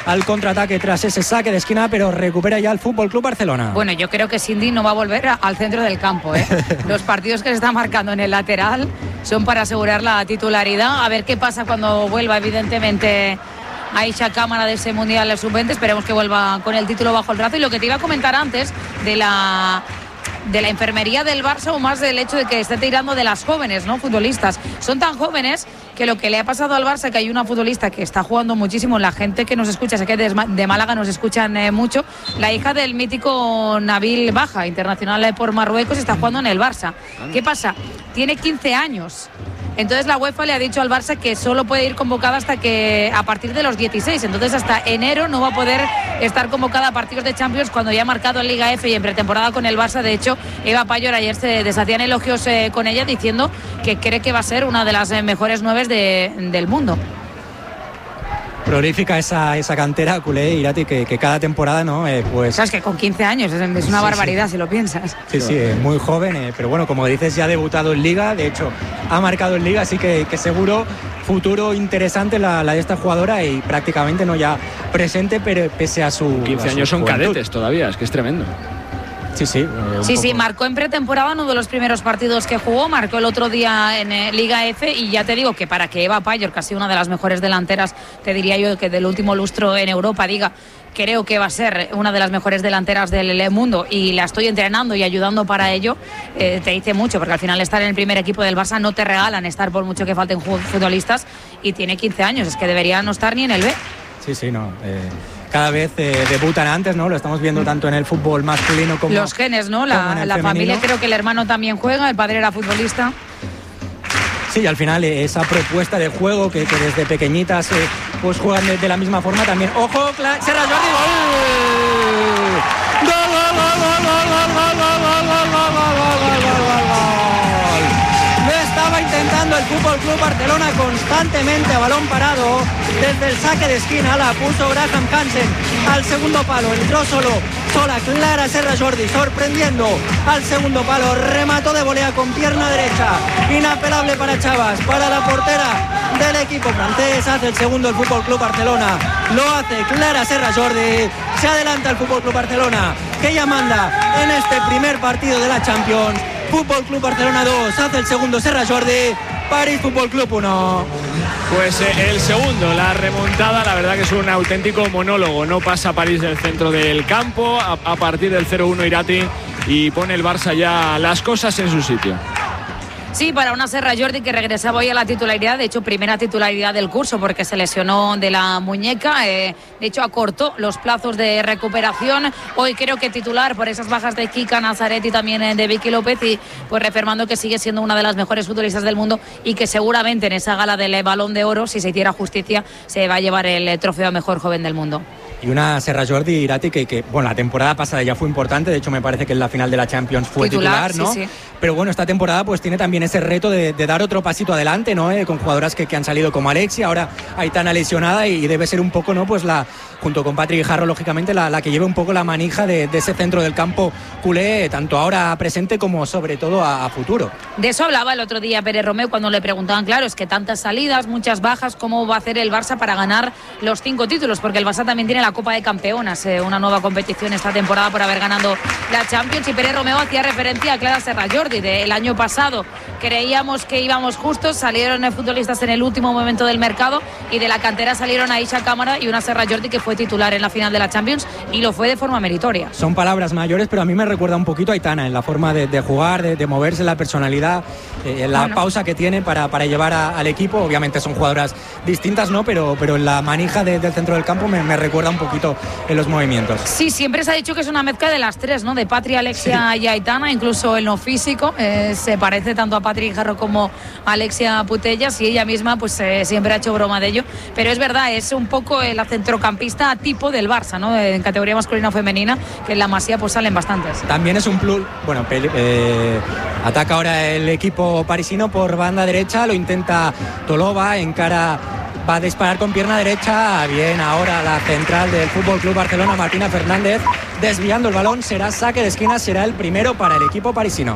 al contraataque tras ese saque de esquina, pero recupera ya el Fútbol Club Barcelona. Bueno, yo creo que Cindy no va a volver al centro del campo, ¿eh? Los partidos que se están marcando en el lateral son para asegurar la titularidad. A ver qué pasa cuando vuelva, evidentemente, Aisha Cámara de ese Mundial Sub-20. Esperemos que vuelva con el título bajo el brazo. Y lo que te iba a comentar antes de la enfermería del Barça, o más del hecho de que esté tirando de las jóvenes, ¿no? Futbolistas. Son tan jóvenes que lo que le ha pasado al Barça, que hay una futbolista que está jugando muchísimo, la gente que nos escucha, sé que de Málaga nos escuchan mucho, la hija del mítico Nabil Baja, internacional por Marruecos, está jugando en el Barça. ¿Qué pasa? Tiene 15 años. Entonces la UEFA le ha dicho al Barça que solo puede ir convocada a partir de los 16. Entonces hasta enero no va a poder estar convocada a partidos de Champions, cuando ya ha marcado en Liga F y en pretemporada con el Barça. De hecho, Eva Payor ayer se deshacían elogios con ella, diciendo que cree que va a ser una de las mejores 9 del mundo. Prolífica esa cantera culé, Irati, que cada temporada, ¿no? Pues sabes que con 15 años es una barbaridad, si lo piensas. Sí, muy joven, pero bueno, como dices, ya ha debutado en Liga, de hecho ha marcado en Liga, así que seguro futuro interesante la de esta jugadora, y prácticamente no ya presente, pero pese a su 15 años son juventud. Cadetes todavía, es que es tremendo. Sí, marcó en pretemporada uno de los primeros partidos que jugó, marcó el otro día en Liga F, y ya te digo que para que Eva Payor, que ha sido una de las mejores delanteras, te diría yo que del último lustro en Europa, diga creo que va a ser una de las mejores delanteras del mundo y la estoy entrenando y ayudando para ello, te dice mucho, porque al final estar en el primer equipo del Barça no te regalan estar por mucho que falten futbolistas, y tiene 15 años, es que debería no estar ni en el B. Cada vez debutan antes, ¿no? Lo estamos viendo tanto en el fútbol masculino como los genes, ¿no? La familia, creo que el hermano también juega, el padre era futbolista. Sí, y al final esa propuesta de juego que desde pequeñitas pues juegan de la misma forma también. ¡Ojo! ¡Serra Jordi! ¡Gol! Estaba intentando el Fútbol Club Barcelona constantemente a balón parado. Desde el saque de esquina la puso Graham Hansen al segundo palo, entró sola Clara Serra Jordi, sorprendiendo al segundo palo, remató de volea con pierna derecha, inapelable para Chavas, para la portera del equipo francés. Hace el segundo el Fútbol Club Barcelona, lo hace Clara Serra Jordi, se adelanta el Fútbol Club Barcelona, que ya manda en este primer partido de la Champions. Fútbol Club Barcelona 2, hace el segundo Serra Jordi, París Fútbol Club 1. Pues el segundo, la remontada, la verdad que es un auténtico monólogo. No pasa París del centro del campo a partir del 0-1 Irati, y pone el Barça ya las cosas en su sitio. Sí, para una Serra Jordi que regresaba hoy a la titularidad, de hecho primera titularidad del curso porque se lesionó de la muñeca, de hecho acortó los plazos de recuperación, hoy creo que titular por esas bajas de Kika Nazaret y también de Vicky López, y pues reafirmando que sigue siendo una de las mejores futbolistas del mundo, y que seguramente en esa gala del Balón de Oro, si se hiciera justicia, se va a llevar el trofeo a mejor joven del mundo. Y una Serra Jordi, Irati, que bueno, la temporada pasada ya fue importante, de hecho me parece que en la final de la Champions fue titular, ¿no? Sí. Pero bueno, esta temporada pues tiene también ese reto de dar otro pasito adelante, ¿no? Con jugadoras que han salido como Alexia, ahora Aitana lesionada, y debe ser un poco, ¿no? Pues junto con Patrick Jarro, lógicamente, la que lleve un poco la manija de ese centro del campo culé, tanto ahora presente como sobre todo a futuro. De eso hablaba el otro día Pérez Romeu cuando le preguntaban, claro, es que tantas salidas, muchas bajas, ¿cómo va a hacer el Barça para ganar los 5 títulos? Porque el Barça también tiene la Copa de Campeonas, una nueva competición esta temporada por haber ganado la Champions, y Pérez Romeu hacía referencia a Clara Serra Jordi. Del año pasado creíamos que íbamos justos, salieron futbolistas en el último momento del mercado, y de la cantera salieron Aisha Cámara y una Serra Jordi que fue titular en la final de la Champions, y lo fue de forma meritoria. Son palabras mayores, pero a mí me recuerda un poquito a Aitana en la forma de jugar, de moverse, la personalidad, la pausa que tiene para llevar al equipo. Obviamente son jugadoras distintas, ¿no? Pero en la manija del centro del campo me recuerda un poquito en los movimientos. Sí, siempre se ha dicho que es una mezcla de las tres, ¿no? De Patri, Alexia y Aitana, incluso en lo físico se parece tanto a Patri Jarro como a Alexia Putellas, y ella misma pues siempre ha hecho broma de ello, pero es verdad, es un poco la centrocampista tipo del Barça, ¿no? En categoría masculina o femenina, que en la Masía pues salen bastantes. También es un plus, bueno, ataca ahora el equipo parisino por banda derecha, lo intenta Tolova, encara, va a disparar con pierna derecha, bien, ahora la central del Fútbol Club Barcelona, Martina Fernández, desviando el balón, será saque de esquina, será el primero para el equipo parisino.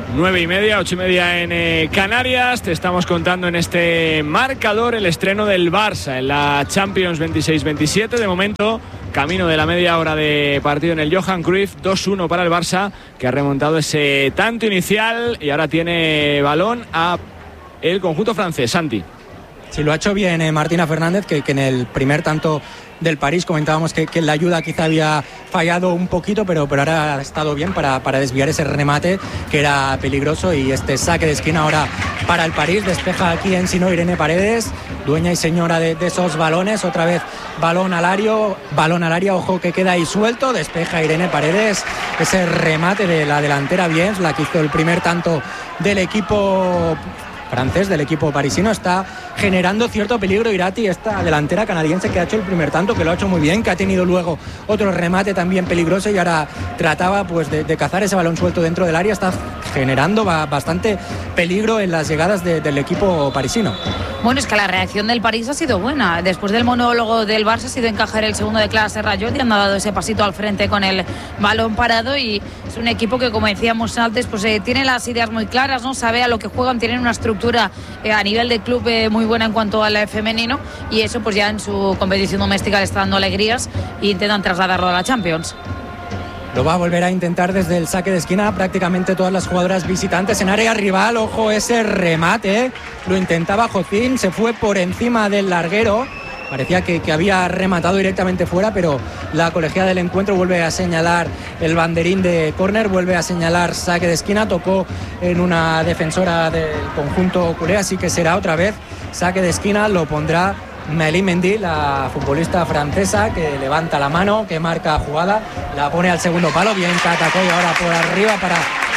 9:30, 8:30 en Canarias. Te estamos contando en este marcador el estreno del Barça en la Champions 26-27. De momento, camino de la media hora de partido en el Johan Cruyff. 2-1 para el Barça, que ha remontado ese tanto inicial y ahora tiene balón a el conjunto francés. Santi. Sí, lo ha hecho bien Martina Fernández, que en el primer tanto del París comentábamos que la ayuda quizá había fallado un poquito, pero ahora ha estado bien para desviar ese remate que era peligroso, y este saque de esquina ahora para el París. Despeja aquí en Sino Irene Paredes, dueña y señora de esos balones. Otra vez balón al área, ojo que queda ahí suelto. Despeja Irene Paredes, ese remate de la delantera bien, la que hizo el primer tanto del equipo francés, del equipo parisino. Está generando cierto peligro Irati, esta delantera canadiense, que ha hecho el primer tanto, que lo ha hecho muy bien, que ha tenido luego otro remate también peligroso, y ahora trataba pues de cazar ese balón suelto dentro del área. Está generando bastante peligro en las llegadas del equipo parisino. Bueno, es que la reacción del París ha sido buena. Después del monólogo del Barça ha sido encajar el segugo de Clara Serrallot, y han dado ese pasito al frente con el balón parado, y es un equipo que, como decíamos antes, pues tiene las ideas muy claras, ¿no? Sabe a lo que juegan, tienen una estructura a nivel de club muy buena en cuanto al femenino, y eso pues ya en su competición doméstica le está dando alegrías e intentan trasladarlo a la Champions. Lo va a volver a intentar desde el saque de esquina. Prácticamente todas las jugadoras visitantes en área rival. Ojo ese remate, lo intentaba Jocín, se fue por encima del larguero. Parecía que había rematado directamente fuera, pero la colegiada del encuentro vuelve a señalar el banderín de córner, vuelve a señalar saque de esquina. Tocó en una defensora del conjunto culé, así que será otra vez saque de esquina. Lo pondrá Mélie Mendy, la futbolista francesa, que levanta la mano, que marca jugada, la pone al segundo palo. Bien Catacoy ahora por arriba para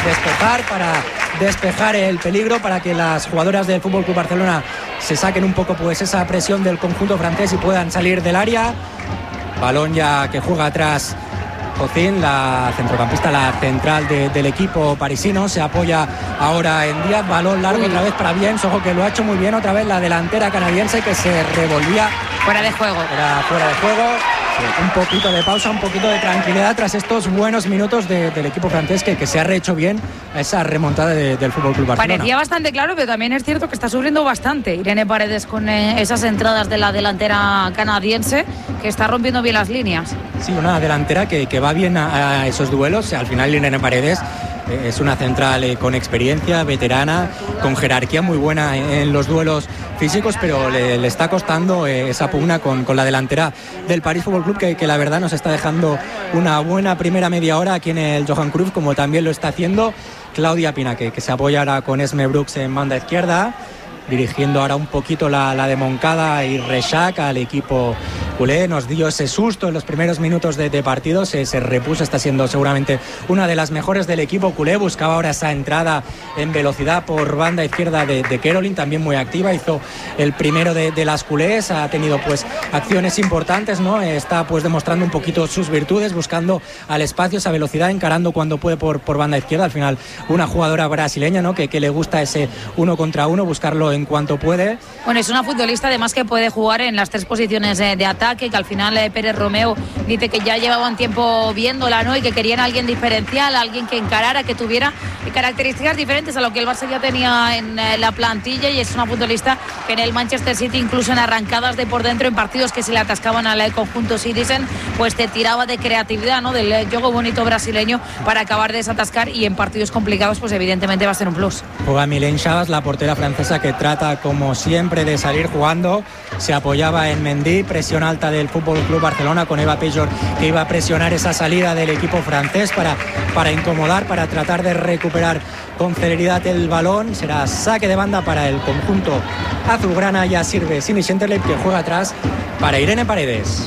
despejar el peligro, para que las jugadoras del FC Barcelona se saquen un poco pues esa presión del conjunto francés y puedan salir del área. Balón ya que juega atrás Jocín, la centrocampista, la central del equipo parisino. Se apoya ahora en Díaz, balón largo otra vez para Biens. Ojo que lo ha hecho muy bien otra vez la delantera canadiense, que se revolvía fuera de juego. Era fuera de juego. Un poquito de pausa, un poquito de tranquilidad tras estos buenos minutos del equipo francés, que se ha rehecho bien a esa remontada del FC Barcelona. Parecía bastante claro, pero también es cierto que está sufriendo bastante Irene Paredes con esas entradas de la delantera canadiense, que está rompiendo bien las líneas. Sí, una delantera que va bien a esos duelos. Al final Irene Paredes es una central con experiencia, veterana, con jerarquía muy buena en los duelos físicos, pero le está costando esa pugna con la delantera del París Fútbol Club, que la verdad nos está dejando una buena primera media hora aquí en el Johan Cruyff, como también lo está haciendo Claudia Pina, que se apoya ahora con Esme Brooks en banda izquierda, dirigiendo ahora un poquito la de Moncada y Reixac al equipo culé. Nos dio ese susto en los primeros minutos de partido, se repuso, está siendo seguramente una de las mejores del equipo culé. Buscaba ahora esa entrada en velocidad por banda izquierda de Caroline, también muy activa, hizo el primero de las culés, ha tenido pues acciones importantes, ¿no? Está pues demostrando un poquito sus virtudes, buscando al espacio, esa velocidad, encarando cuando puede por banda izquierda. Al final una jugadora brasileña, ¿no? que le gusta ese 1 contra 1, buscarlo en cuanto puede. Bueno, es una futbolista además que puede jugar en las tres posiciones de ataque, que al final Pérez Romeo dice que ya llevaban tiempo viéndola, ¿no? Y que querían a alguien diferencial, alguien que encarara, que tuviera características diferentes a lo que el Barça ya tenía en la plantilla, y es una futbolista que en el Manchester City, incluso en arrancadas de por dentro, en partidos que se le atascaban al conjunto Citizen, pues te tiraba de creatividad, ¿no? Del juego bonito brasileño para acabar de desatascar, y en partidos complicados pues evidentemente va a ser un plus. Juega Mylène Chavas, la portera francesa, que trata como siempre de salir jugando. Se apoyaba en Mendy, presión alta del FC Barcelona con Eva Pejor, que iba a presionar esa salida del equipo francés para incomodar, para tratar de recuperar con celeridad el balón. Será saque de banda para el conjunto azulgrana. Ya sirve Sini Schenterleib, que juega atrás para Irene Paredes.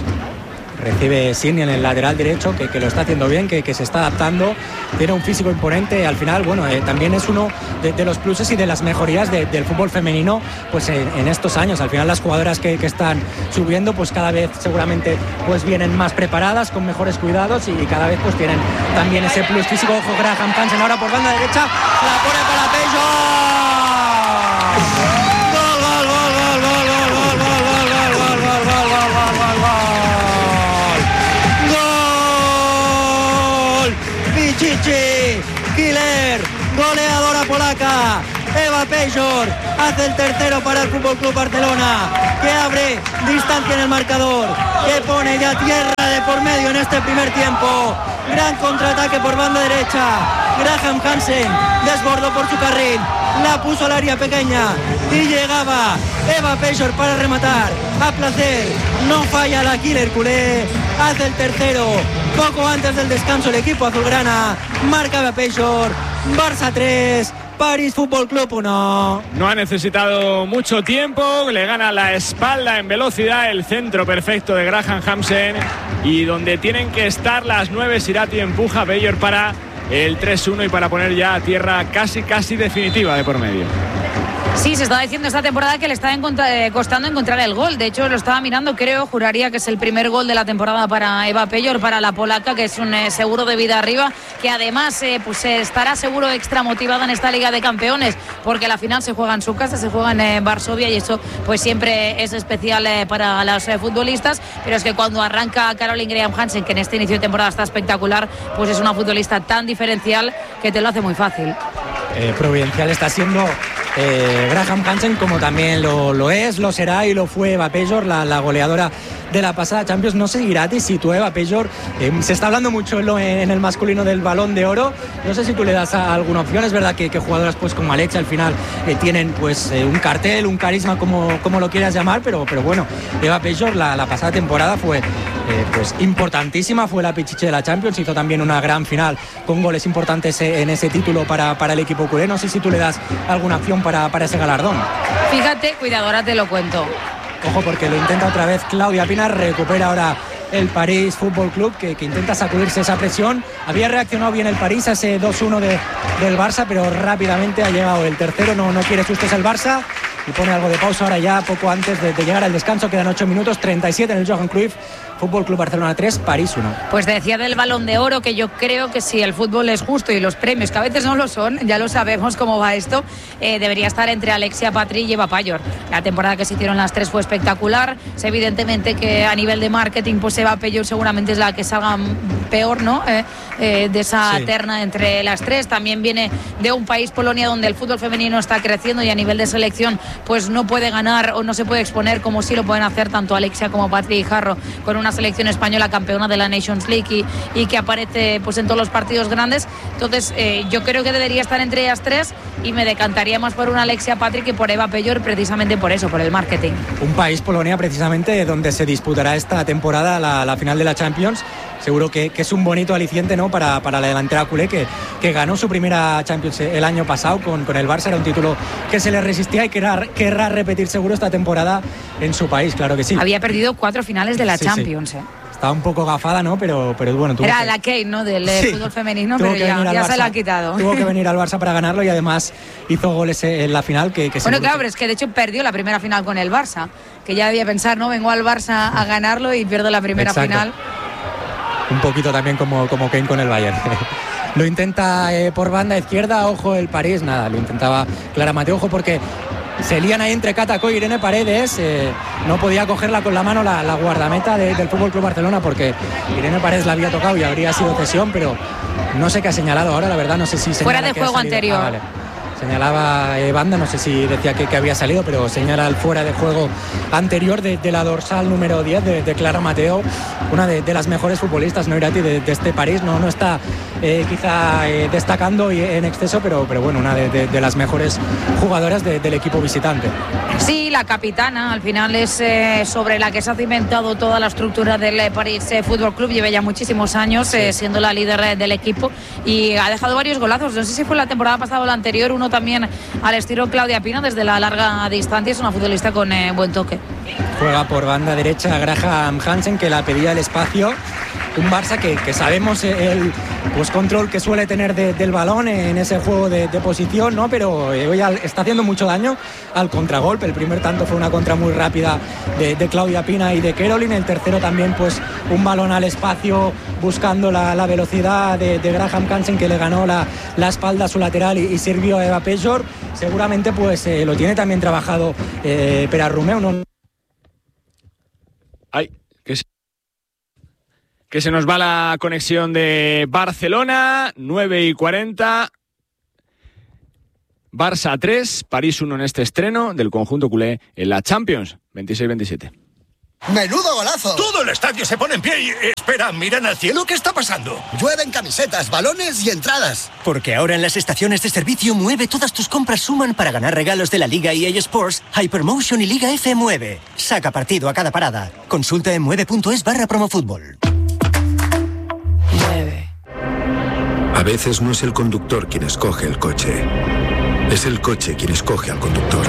Recibe Sini en el lateral derecho, que lo está haciendo bien, que se está adaptando, tiene un físico imponente. Al final, bueno, también es uno de los pluses y de las mejorías del fútbol femenino pues en estos años. Al final las jugadoras que están subiendo pues cada vez seguramente pues vienen más preparadas, con mejores cuidados, y cada vez pues tienen también ese plus físico. Ojo, Graham Hansen ahora por banda derecha, la pone para Pejor. goleadora polaca. Eva Pejor hace el tercero para el FC Barcelona, que abre distancia en el marcador, que pone ya tierra de por medio en este primer tiempo. Gran contraataque por banda derecha. Graham Hansen desbordó por su carril, la puso al área pequeña y llegaba Eva Pejor para rematar a placer. No falla la killer culé, hace el tercero poco antes del descanso el equipo azulgrana. Marca Eva Pejor. Barça 3, París Fútbol Club 1. No ha necesitado mucho tiempo, le gana la espalda en velocidad, el centro perfecto de Graham Hansen, y donde tienen que estar las 9, Sirati empuja a Pejor para el 3-1 y para poner ya a tierra casi definitiva de por medio. Sí, se estaba diciendo esta temporada que le está costando encontrar el gol. De hecho, lo estaba mirando, juraría que es el primer gol de la temporada para Eva Pejor, para la polaca, que es un seguro de vida arriba, que además estará seguro extra motivada en esta Liga de Campeones, porque la final se juega en su casa, se juega en Varsovia, y eso pues siempre es especial para los futbolistas. Pero es que cuando arranca Caroline Graham Hansen, que en este inicio de temporada está espectacular, pues es una futbolista tan diferencial que te lo hace muy fácil. Providencial está siendo Graham Hansen, como también lo es, lo será y lo fue Eva Pejor, la goleadora de la pasada Champions. No sé, Irati, si tú, Eva Pejor, se está hablando mucho en el masculino del Balón de Oro, no sé si tú le das alguna opción. Es verdad que jugadoras pues como Alexia al final tienen pues un cartel, un carisma, como lo quieras llamar, pero bueno, Eva Pejor la pasada temporada fue pues importantísima, fue la pichiche de la Champions, hizo también una gran final con goles importantes en ese título para el equipo culé. No sé si tú le das alguna opción para ese galardón. Fíjate, cuidado, ahora te lo cuento. Ojo, porque lo intenta otra vez Claudia Pina, recupera ahora el París Fútbol Club, que intenta sacudirse esa presión. Había reaccionado bien el París a ese 2-1 del Barça, pero rápidamente ha llegado el tercero. No quiere sustos el Barça y pone algo de pausa ahora ya, poco antes de llegar al descanso. Quedan 8 minutos, 37 en el Johan Cruyff. Fútbol Club Barcelona 3, París 1. Pues decía del Balón de Oro que yo creo que si el fútbol es justo y los premios, que a veces no lo son, ya lo sabemos cómo va esto, debería estar entre Alexia Patry y Eva Pejor. La temporada que se hicieron las tres fue espectacular. Es evidentemente que a nivel de marketing, pues Eva Pejor seguramente es la que salga peor, ¿no? De esa terna entre las tres. También viene de un país, Polonia, donde el fútbol femenino está creciendo y a nivel de selección pues no puede ganar o no se puede exponer como sí lo pueden hacer tanto Alexia como Patry y Jarro, con una selección española campeona de la Nations League y que aparece pues en todos los partidos grandes. Entonces yo creo que debería estar entre ellas tres, y me decantaría más por una Alexia Patry que por Eva Pejor, precisamente por eso, por el marketing. Un país, Polonia, precisamente donde se disputará esta temporada la final de la Champions. Seguro que es un bonito aliciente, ¿no?, para la delantera culé, que ganó su primera Champions el año pasado con el Barça. Era un título que se le resistía y querrá repetir seguro esta temporada en su país, claro que sí. Había perdido 4 finales de la Champions. Sí. Estaba un poco gafada, ¿no? Pero bueno. Era la Kane, ¿no?, del fútbol femenino, pero ya se la ha quitado. Tuvo que venir al Barça para ganarlo, y además hizo goles en la final. Bueno, claro, pero es que de hecho perdió la primera final con el Barça, que ya debía pensar, ¿no?, vengo al Barça a ganarlo y pierdo la primera final. Un poquito también como Kane con el Bayern. Lo intenta por banda izquierda, ojo el París, nada, lo intentaba Clara Mateo, ojo porque se lían ahí entre Catacó y Irene Paredes. No podía cogerla con la mano la guardameta del FC Barcelona, porque Irene Paredes la había tocado y habría sido cesión, pero no sé qué ha señalado ahora, la verdad, no sé si fuera de juego anterior. Vale. Señalaba banda, no sé si decía que había salido, pero señala el fuera de juego anterior de la dorsal número 10 de Clara Mateo, una de las mejores futbolistas, ¿no, Irati?, de este París. No está quizá destacando en exceso, pero bueno, una de las mejores jugadoras del equipo visitante. Sí, la capitana, al final es sobre la que se ha cimentado toda la estructura del París Fútbol Club. Lleva ya muchísimos años siendo la líder del equipo y ha dejado varios golazos. No sé si fue la temporada pasada o la anterior, uno también al estilo Claudia Pina desde la larga distancia. Es una futbolista con buen toque. Juega por banda derecha Graham Hansen, que la pedía el espacio. Un Barça que sabemos el pues control que suele tener del balón en ese juego de posición, ¿no? Pero hoy está haciendo mucho daño al contragolpe. El primer tanto fue una contra muy rápida de Claudia Pina y de Caroline. El tercero también pues un balón al espacio buscando la velocidad de Graham Hansen, que le ganó la espalda a su lateral y sirvió a Eva Pejor. Seguramente pues lo tiene también trabajado Pera Romeu, ¿no? Ay, que se nos va la conexión de Barcelona, 9:40. Barça 3, París 1 en este estreno del conjunto culé en la Champions 26-27. ¡Menudo golazo! Todo el estadio se pone en pie y... Espera, miran al cielo, ¿qué está pasando? Llueven camisetas, balones y entradas. Porque ahora en las estaciones de servicio Mueve todas tus compras suman para ganar regalos de la Liga EA Sports, Hypermotion y Liga F Mueve. Saca partido a cada parada. Consulta en mueve.es/promofútbol. A veces no es el conductor quien escoge el coche. Es el coche quien escoge al conductor.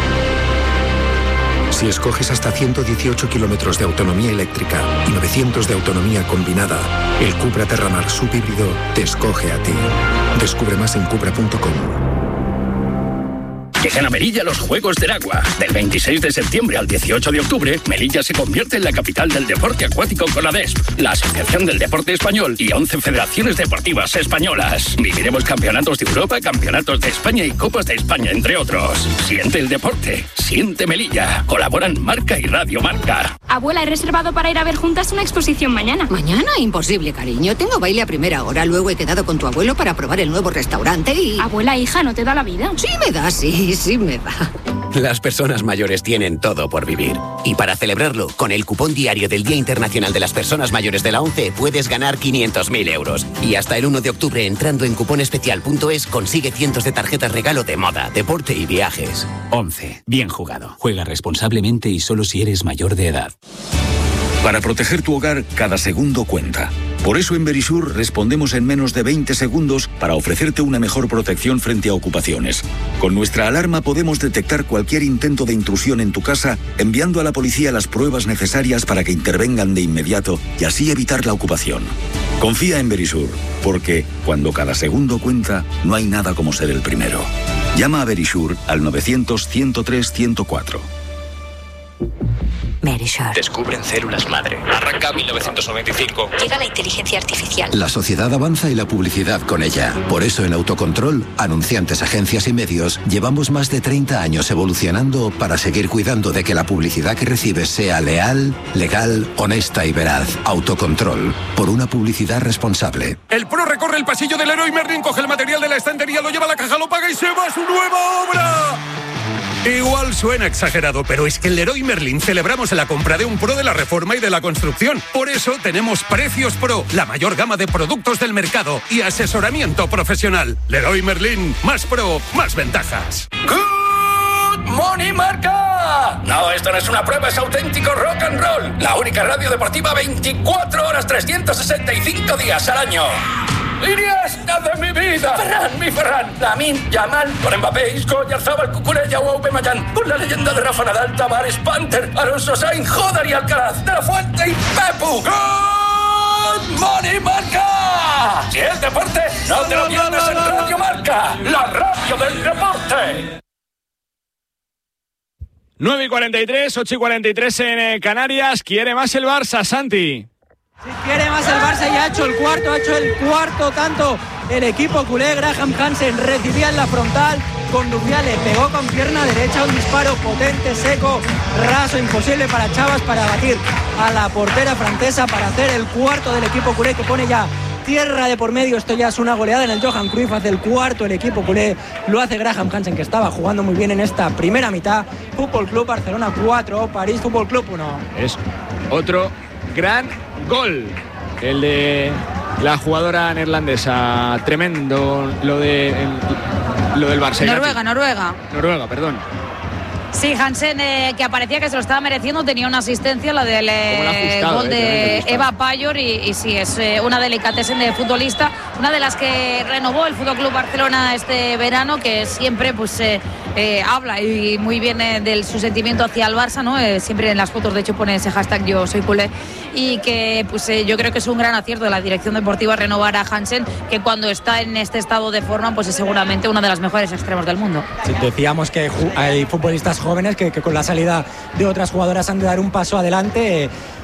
Si escoges hasta 118 kilómetros de autonomía eléctrica y 900 de autonomía combinada, el Cupra Terramar subhíbrido te escoge a ti. Descubre más en cupra.com. Llegan a Melilla los Juegos del Agua. Del 26 de septiembre al 18 de octubre, Melilla se convierte en la capital del deporte acuático con la ADESP, la Asociación del Deporte Español y 11 federaciones deportivas españolas. Viviremos campeonatos de Europa, campeonatos de España y Copas de España, entre otros. Siente el deporte, siente Melilla. Colaboran Marca y Radio Marca. Abuela, he reservado para ir a ver juntas una exposición mañana. ¿Mañana? Imposible, cariño. Tengo baile a primera hora. Luego he quedado con tu abuelo para probar el nuevo restaurante y... Abuela, hija, ¿no te da la vida? Sí me da, sí me da. Las personas mayores tienen todo por vivir. Y para celebrarlo, con el cupón diario del Día Internacional de las Personas Mayores de la ONCE puedes ganar 500.000 euros. Y hasta el 1 de octubre, entrando en cuponespecial.es, consigue cientos de tarjetas regalo de moda, deporte y viajes. ONCE. Bien jugado. Juega responsablemente y solo si eres mayor de edad. Para proteger tu hogar, cada segundo cuenta. Por eso en Verisur respondemos en menos de 20 segundos para ofrecerte una mejor protección frente a ocupaciones. Con nuestra alarma podemos detectar cualquier intento de intrusión en tu casa, enviando a la policía las pruebas necesarias para que intervengan de inmediato y así evitar la ocupación. Confía en Verisur, porque cuando cada segundo cuenta, no hay nada como ser el primero. Llama a Verisur al 900-103-104. Verisur. Descubren células madre. Arranca 1995. Llega la inteligencia artificial. La sociedad avanza y la publicidad con ella. Por eso en Autocontrol, anunciantes, agencias y medios, llevamos más de 30 años evolucionando para seguir cuidando de que la publicidad que recibes sea leal, legal, honesta y veraz. Autocontrol. Por una publicidad responsable. El pro recorre el pasillo del Leroy Merlin, coge el material de la estantería, lo lleva a la caja, lo paga y se va a su nueva obra. Igual suena exagerado, pero es que en Leroy Merlin celebramos la compra de un pro de la reforma y de la construcción. Por eso tenemos Precios Pro, la mayor gama de productos del mercado y asesoramiento profesional. Leroy Merlin, más pro, más ventajas. ¡Good morning, Marca! No, esto no es una prueba, es auténtico rock and roll. La única radio deportiva 24 horas, 365 días al año. ¡Iniesta de mi vida! ¡Ferran, mi Ferran! Lamine Yamal, con Mbappé, Isco, Yarzabal, Cucurella o Aubameyang, con la leyenda de Rafa Nadal, Tavares, Panther, Alonso Sainz, Joder y Alcaraz, De La Fuente y Pepu. ¡Good morning, Marca! Si es deporte, no te lo pierdas en Radio Marca, la radio del deporte. 9:43, 8:43 en Canarias. Quiere más el Barça, Santi. Si quiere más el Barça y ha hecho el cuarto tanto el equipo culé. Graham Hansen recibía en la frontal, conducía, le pegó con pierna derecha, un disparo potente, seco, raso, imposible para Chavas para batir a la portera francesa para hacer el cuarto del equipo culé, que pone ya tierra de por medio. Esto ya es una goleada en el Johan Cruyff. Hace el cuarto el equipo culé, lo hace Graham Hansen, que estaba jugando muy bien en esta primera mitad. Fútbol Club Barcelona 4, París Fútbol Club 1. Es otro gran gol, el de la jugadora neerlandesa. Tremendo lo del Barça. Noruega, perdón. Sí, Hansen, que parecía que se lo estaba mereciendo, tenía una asistencia, la del gol de Eva Payor, y sí, es una delicatessen de futbolista, una de las que renovó el Fútbol Club Barcelona este verano, que siempre pues habla y muy bien de su sentimiento hacia el Barça, ¿no? Siempre en las fotos, de hecho, pone ese hashtag yo soy culé, y que pues yo creo que es un gran acierto de la dirección deportiva renovar a Hansen, que cuando está en este estado de forma, pues es seguramente una de las mejores extremos del mundo. Sí, decíamos que hay futbolistas jóvenes que con la salida de otras jugadoras han de dar un paso adelante.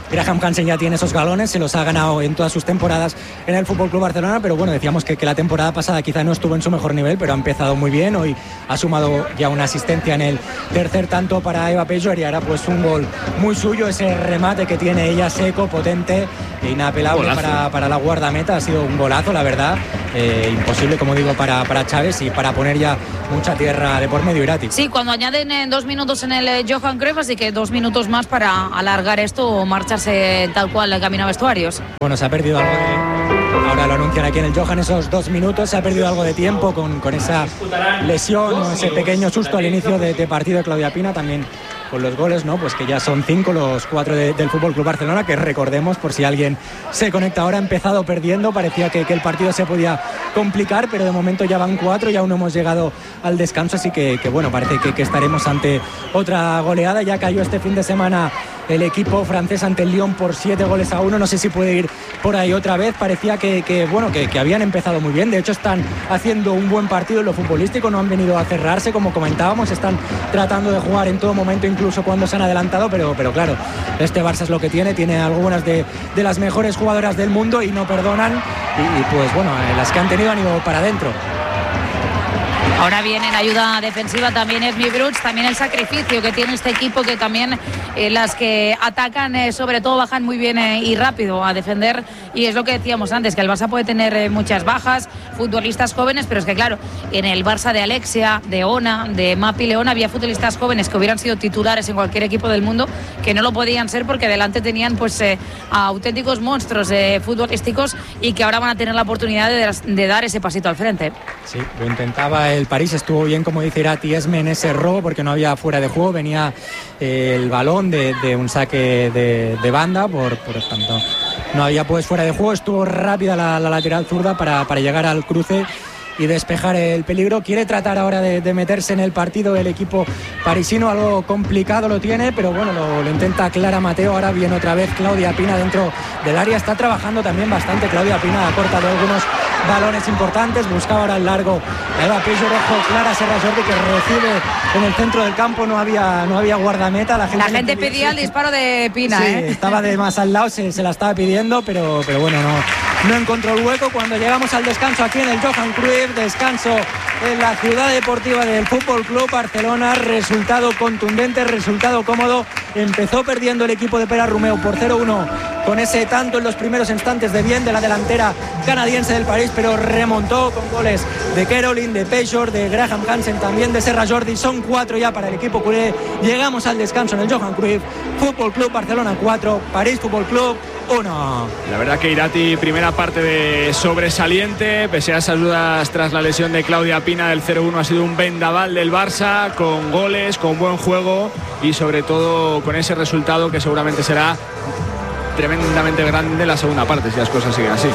Graham Hansen ya tiene esos galones, se los ha ganado en todas sus temporadas en el FC Barcelona, pero bueno, decíamos que la temporada pasada quizá no estuvo en su mejor nivel, pero ha empezado muy bien. Hoy ha sumado ya una asistencia en el tercer tanto para Eva Pejor y ahora pues un gol muy suyo, ese remate que tiene ella seco, potente e inapelable para la guardameta. Ha sido un golazo, la verdad, imposible, como digo, para Chávez y para poner ya mucha tierra de por medio Irati. Sí, cuando añaden 2 minutos en el Johan Cruyff, así que 2 minutos más para alargar esto o marcharse tal cual el camino a vestuarios. Bueno, se ha perdido algo ahora lo anuncian aquí en el Johan, esos 2 minutos, se ha perdido algo de tiempo con esa lesión o ese pequeño susto al inicio de partido de Claudia Pina, también con los goles, ¿no? Pues que ya son 5 los 4 del Fútbol Club Barcelona, que recordemos, por si alguien se conecta ahora, ha empezado perdiendo, parecía que el partido se podía complicar, pero de momento ya van 4 y aún no hemos llegado al descanso, así que bueno, parece que estaremos ante otra goleada. Ya cayó este fin de semana el equipo francés ante el Lyon por 7-1, no sé si puede ir por ahí otra vez. Parecía que habían empezado muy bien, de hecho están haciendo un buen partido en lo futbolístico, no han venido a cerrarse, como comentábamos, están tratando de jugar en todo momento, incluso cuando se han adelantado, pero claro, este Barça es lo que tiene algunas de las mejores jugadoras del mundo y no perdonan, y pues bueno, las que han tenido han ido para adentro. Ahora bien, en ayuda defensiva también Esme Bruch, también el sacrificio que tiene este equipo, que también las que atacan sobre todo bajan muy bien y rápido a defender, y es lo que decíamos antes, que el Barça puede tener muchas bajas, futbolistas jóvenes, pero es que claro, en el Barça de Alexia, de Ona, de Mapi León, había futbolistas jóvenes que hubieran sido titulares en cualquier equipo del mundo, que no lo podían ser porque delante tenían pues auténticos monstruos futbolísticos, y que ahora van a tener la oportunidad de dar ese pasito al frente. Sí, lo intentaba el París, estuvo bien, como dice Irati, Esme en ese robo porque no había fuera de juego, venía el balón de un saque de banda, por tanto no había pues fuera de juego, estuvo rápida la lateral zurda para llegar al cruce y despejar el peligro. Quiere tratar ahora de meterse en el partido el equipo parisino, algo complicado lo tiene, pero bueno, lo intenta Clara Mateo. Ahora viene otra vez Claudia Pina dentro del área, está trabajando también bastante Claudia Pina, ha cortado algunos balones importantes, buscaba ahora el largo a Eva Pejor. Ojo, Clara Serra Jordi, que recibe en el centro del campo, no había guardameta, la gente pedía el disparo de Pina, sí, estaba de más al lado, se la estaba pidiendo, pero bueno, no encontró el hueco. Cuando llegamos al descanso aquí en el Johan Cruyff, descanso en la ciudad deportiva del Fútbol Club Barcelona, resultado contundente, resultado cómodo. Empezó perdiendo el equipo de Pere Romeu por 0-1 con ese tanto en los primeros instantes de bien de la delantera canadiense del París, pero remontó con goles de Caroline, de Pejor, de Graham Hansen, también de Serra Jordi. Son 4 ya para el equipo culé. Llegamos al descanso en el Johan Cruyff. Fútbol Club Barcelona 4, París Fútbol Club 1. La verdad que Irati, primera parte de sobresaliente, pese a esas dudas tras la lesión de Claudia Pina del 0-1, ha sido un vendaval del Barça, con goles, con buen juego y sobre todo con ese resultado que seguramente será tremendamente grande la segunda parte, si las cosas siguen así.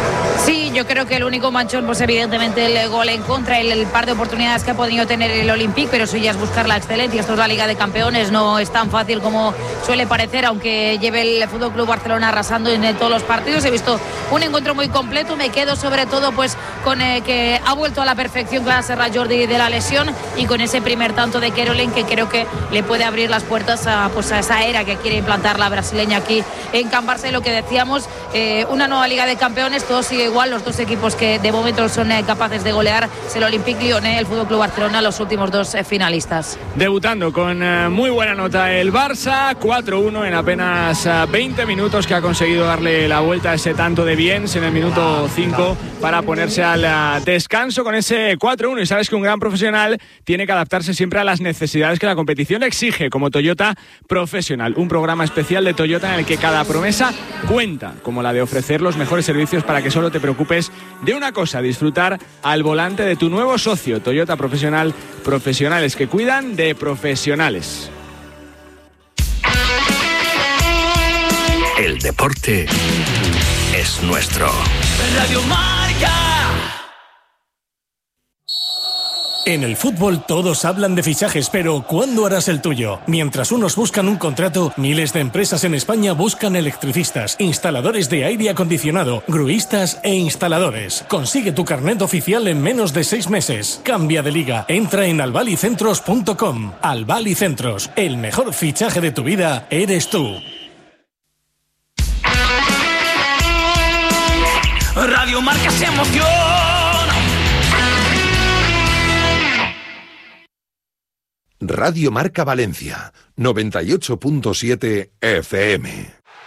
Sí, yo creo que el único manchón, pues evidentemente el gol en contra, el par de oportunidades que ha podido tener el Olympique, pero eso ya es buscar la excelencia. Esto es la Liga de Campeones, no es tan fácil como suele parecer, aunque lleve el Fútbol Club Barcelona arrasando en todos los partidos. He visto un encuentro muy completo, me quedo sobre todo pues con que ha vuelto a la perfección Clara Serra Jordi de la lesión, y con ese primer tanto de Caroline, que creo que le puede abrir las puertas a esa era que quiere implantar la brasileña aquí en Can Barça. Y lo que decíamos, una nueva Liga de Campeones, todo sigue igual, los dos equipos que de momento son capaces de golear es el Olympique Lyonnais, el Fútbol Club Barcelona, los últimos dos finalistas. Debutando con muy buena nota el Barça, 4-1 en apenas 20 minutos, que ha conseguido darle la vuelta a ese tanto de Biens en el minuto 5 para ponerse al descanso con ese 4-1. Y sabes que un gran profesional tiene que adaptarse siempre a las necesidades que la competición exige, como Toyota Professional, un programa especial de Toyota en el que cada promesa cuenta, como la de ofrecer los mejores servicios para que solo te preocupes de una cosa: disfrutar al volante de tu nuevo socio. Toyota Professional, profesionales que cuidan de profesionales. El deporte es nuestro. Radio Marca. En el fútbol todos hablan de fichajes, pero ¿cuándo harás el tuyo? Mientras unos buscan un contrato, miles de empresas en España buscan electricistas, instaladores de aire acondicionado, gruistas e instaladores. Consigue tu carnet oficial en menos de 6 meses. Cambia de liga. Entra en albalicentros.com. Albali Centros. El mejor fichaje de tu vida eres tú. Radio Marca se emociona. Radio Marca Valencia, 98.7 FM.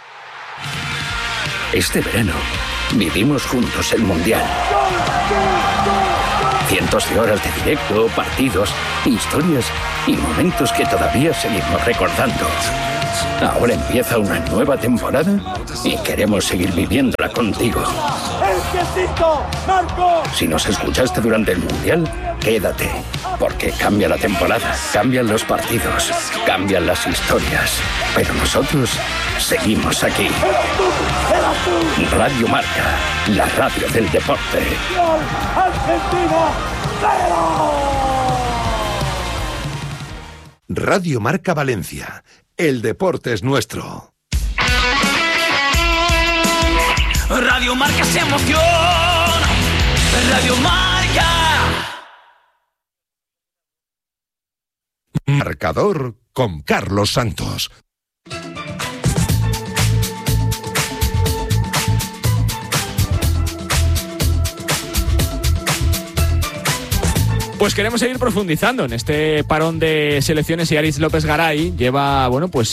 Este verano vivimos juntos el Mundial. Cientos de horas de directo, partidos, historias y momentos que todavía seguimos recordando. Ahora empieza una nueva temporada y queremos seguir viviéndola contigo. Si nos escuchaste durante el Mundial, quédate, porque cambia la temporada, cambian los partidos, cambian las historias, pero nosotros seguimos aquí. Radio Marca, la radio del deporte. Radio Marca Valencia. El deporte es nuestro. Radio Marca se emociona. Radio Marca. Marcador con Carlos Santos. Pues queremos seguir profundizando en este parón de selecciones y Aritz López Garay lleva,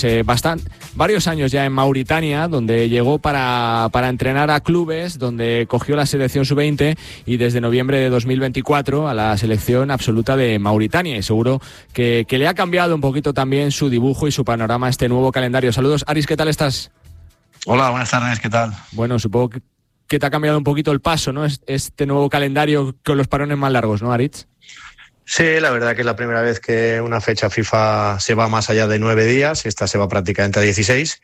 varios años ya en Mauritania, donde llegó para entrenar a clubes, donde cogió la selección sub-20 y desde noviembre de 2024 a la selección absoluta de Mauritania. Y seguro que le ha cambiado un poquito también su dibujo y su panorama a este nuevo calendario. Saludos, Aritz, ¿qué tal estás? Hola, buenas tardes, ¿qué tal? Bueno, supongo que te ha cambiado un poquito el paso, ¿no? Este nuevo calendario con los parones más largos, ¿no, Aritz? Sí, la verdad que es la primera vez que una fecha FIFA se va más allá de 9 días, esta se va prácticamente a 16.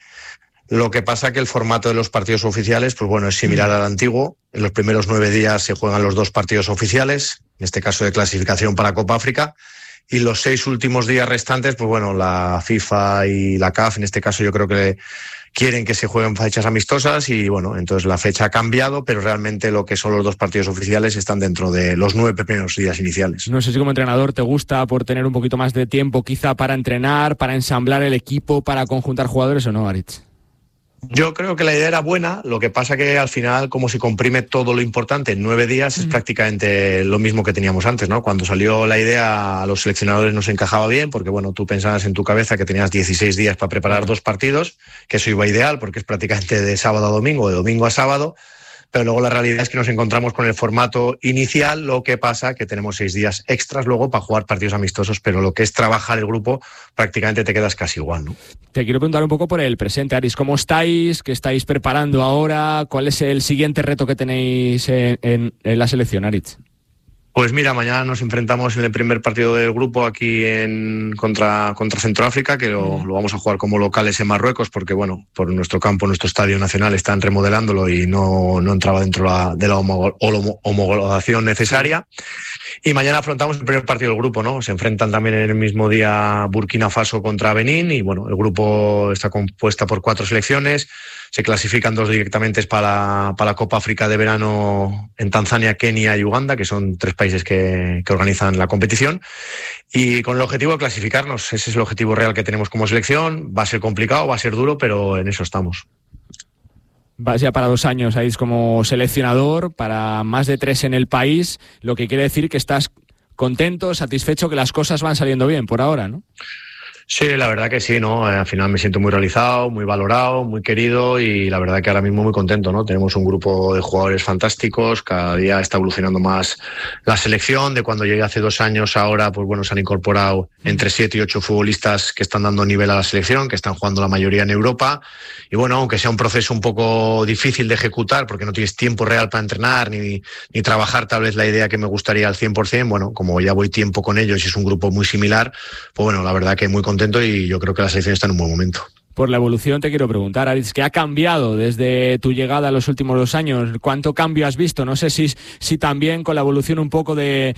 Lo que pasa que el formato de los partidos oficiales, pues bueno, es similar al antiguo. En los primeros 9 días se juegan los 2 partidos oficiales, en este caso de clasificación para Copa África, y los 6 últimos días restantes, pues bueno, la FIFA y la CAF, en este caso yo creo que quieren que se jueguen fechas amistosas y bueno, entonces la fecha ha cambiado, pero realmente lo que son los 2 partidos oficiales están dentro de los 9 primeros días iniciales. No sé si como entrenador te gusta por tener un poquito más de tiempo quizá para entrenar, para ensamblar el equipo, para conjuntar jugadores o no, Aritz. Yo creo que la idea era buena, lo que pasa que al final, como se comprime todo lo importante en 9 días, es prácticamente lo mismo que teníamos antes, ¿no? Cuando salió la idea a los seleccionadores nos encajaba bien, porque bueno, tú pensabas en tu cabeza que tenías 16 días para preparar 2 partidos, que eso iba ideal, porque es prácticamente de sábado a domingo, de domingo a sábado, pero luego la realidad es que nos encontramos con el formato inicial, lo que pasa que tenemos 6 días extras luego para jugar partidos amistosos, pero lo que es trabajar el grupo prácticamente te quedas casi igual, ¿no? Te quiero preguntar un poco por el presente, Aritz. ¿Cómo estáis? ¿Qué estáis preparando ahora? ¿Cuál es el siguiente reto que tenéis en la selección, Aritz? Pues mira, mañana nos enfrentamos en el primer partido del grupo aquí contra Centroáfrica, que lo vamos a jugar como locales en Marruecos, porque bueno, por nuestro campo, nuestro estadio nacional están remodelándolo y no entraba dentro de la homologación necesaria. Y mañana afrontamos el primer partido del grupo, ¿no? Se enfrentan también en el mismo día Burkina Faso contra Benín y bueno, el grupo está compuesta por 4 selecciones. Se clasifican 2 directamente para la Copa África de verano en Tanzania, Kenia y Uganda, que son 3 países que organizan la competición. Y con el objetivo de clasificarnos, ese es el objetivo real que tenemos como selección. Va a ser complicado, va a ser duro, pero en eso estamos. Vas ya para 2 años ahí como seleccionador, para más de 3 en el país, lo que quiere decir que estás contento, satisfecho, que las cosas van saliendo bien por ahora, ¿no? Sí, la verdad que sí, ¿no? Al final me siento muy realizado, muy valorado, muy querido y la verdad que ahora mismo muy contento, ¿no? Tenemos un grupo de jugadores fantásticos, cada día está evolucionando más la selección, de cuando llegué hace 2 años ahora, pues bueno, se han incorporado entre 7 y 8 futbolistas que están dando nivel a la selección, que están jugando la mayoría en Europa y bueno, aunque sea un proceso un poco difícil de ejecutar porque no tienes tiempo real para entrenar ni trabajar tal vez la idea que me gustaría al 100%, bueno, como ya voy tiempo con ellos y es un grupo muy similar, pues bueno, la verdad que muy contento y yo creo que la selección está en un buen momento. Por la evolución te quiero preguntar, Aritz, ¿qué ha cambiado desde tu llegada en los últimos 2 años? ¿Cuánto cambio has visto? No sé si también con la evolución un poco de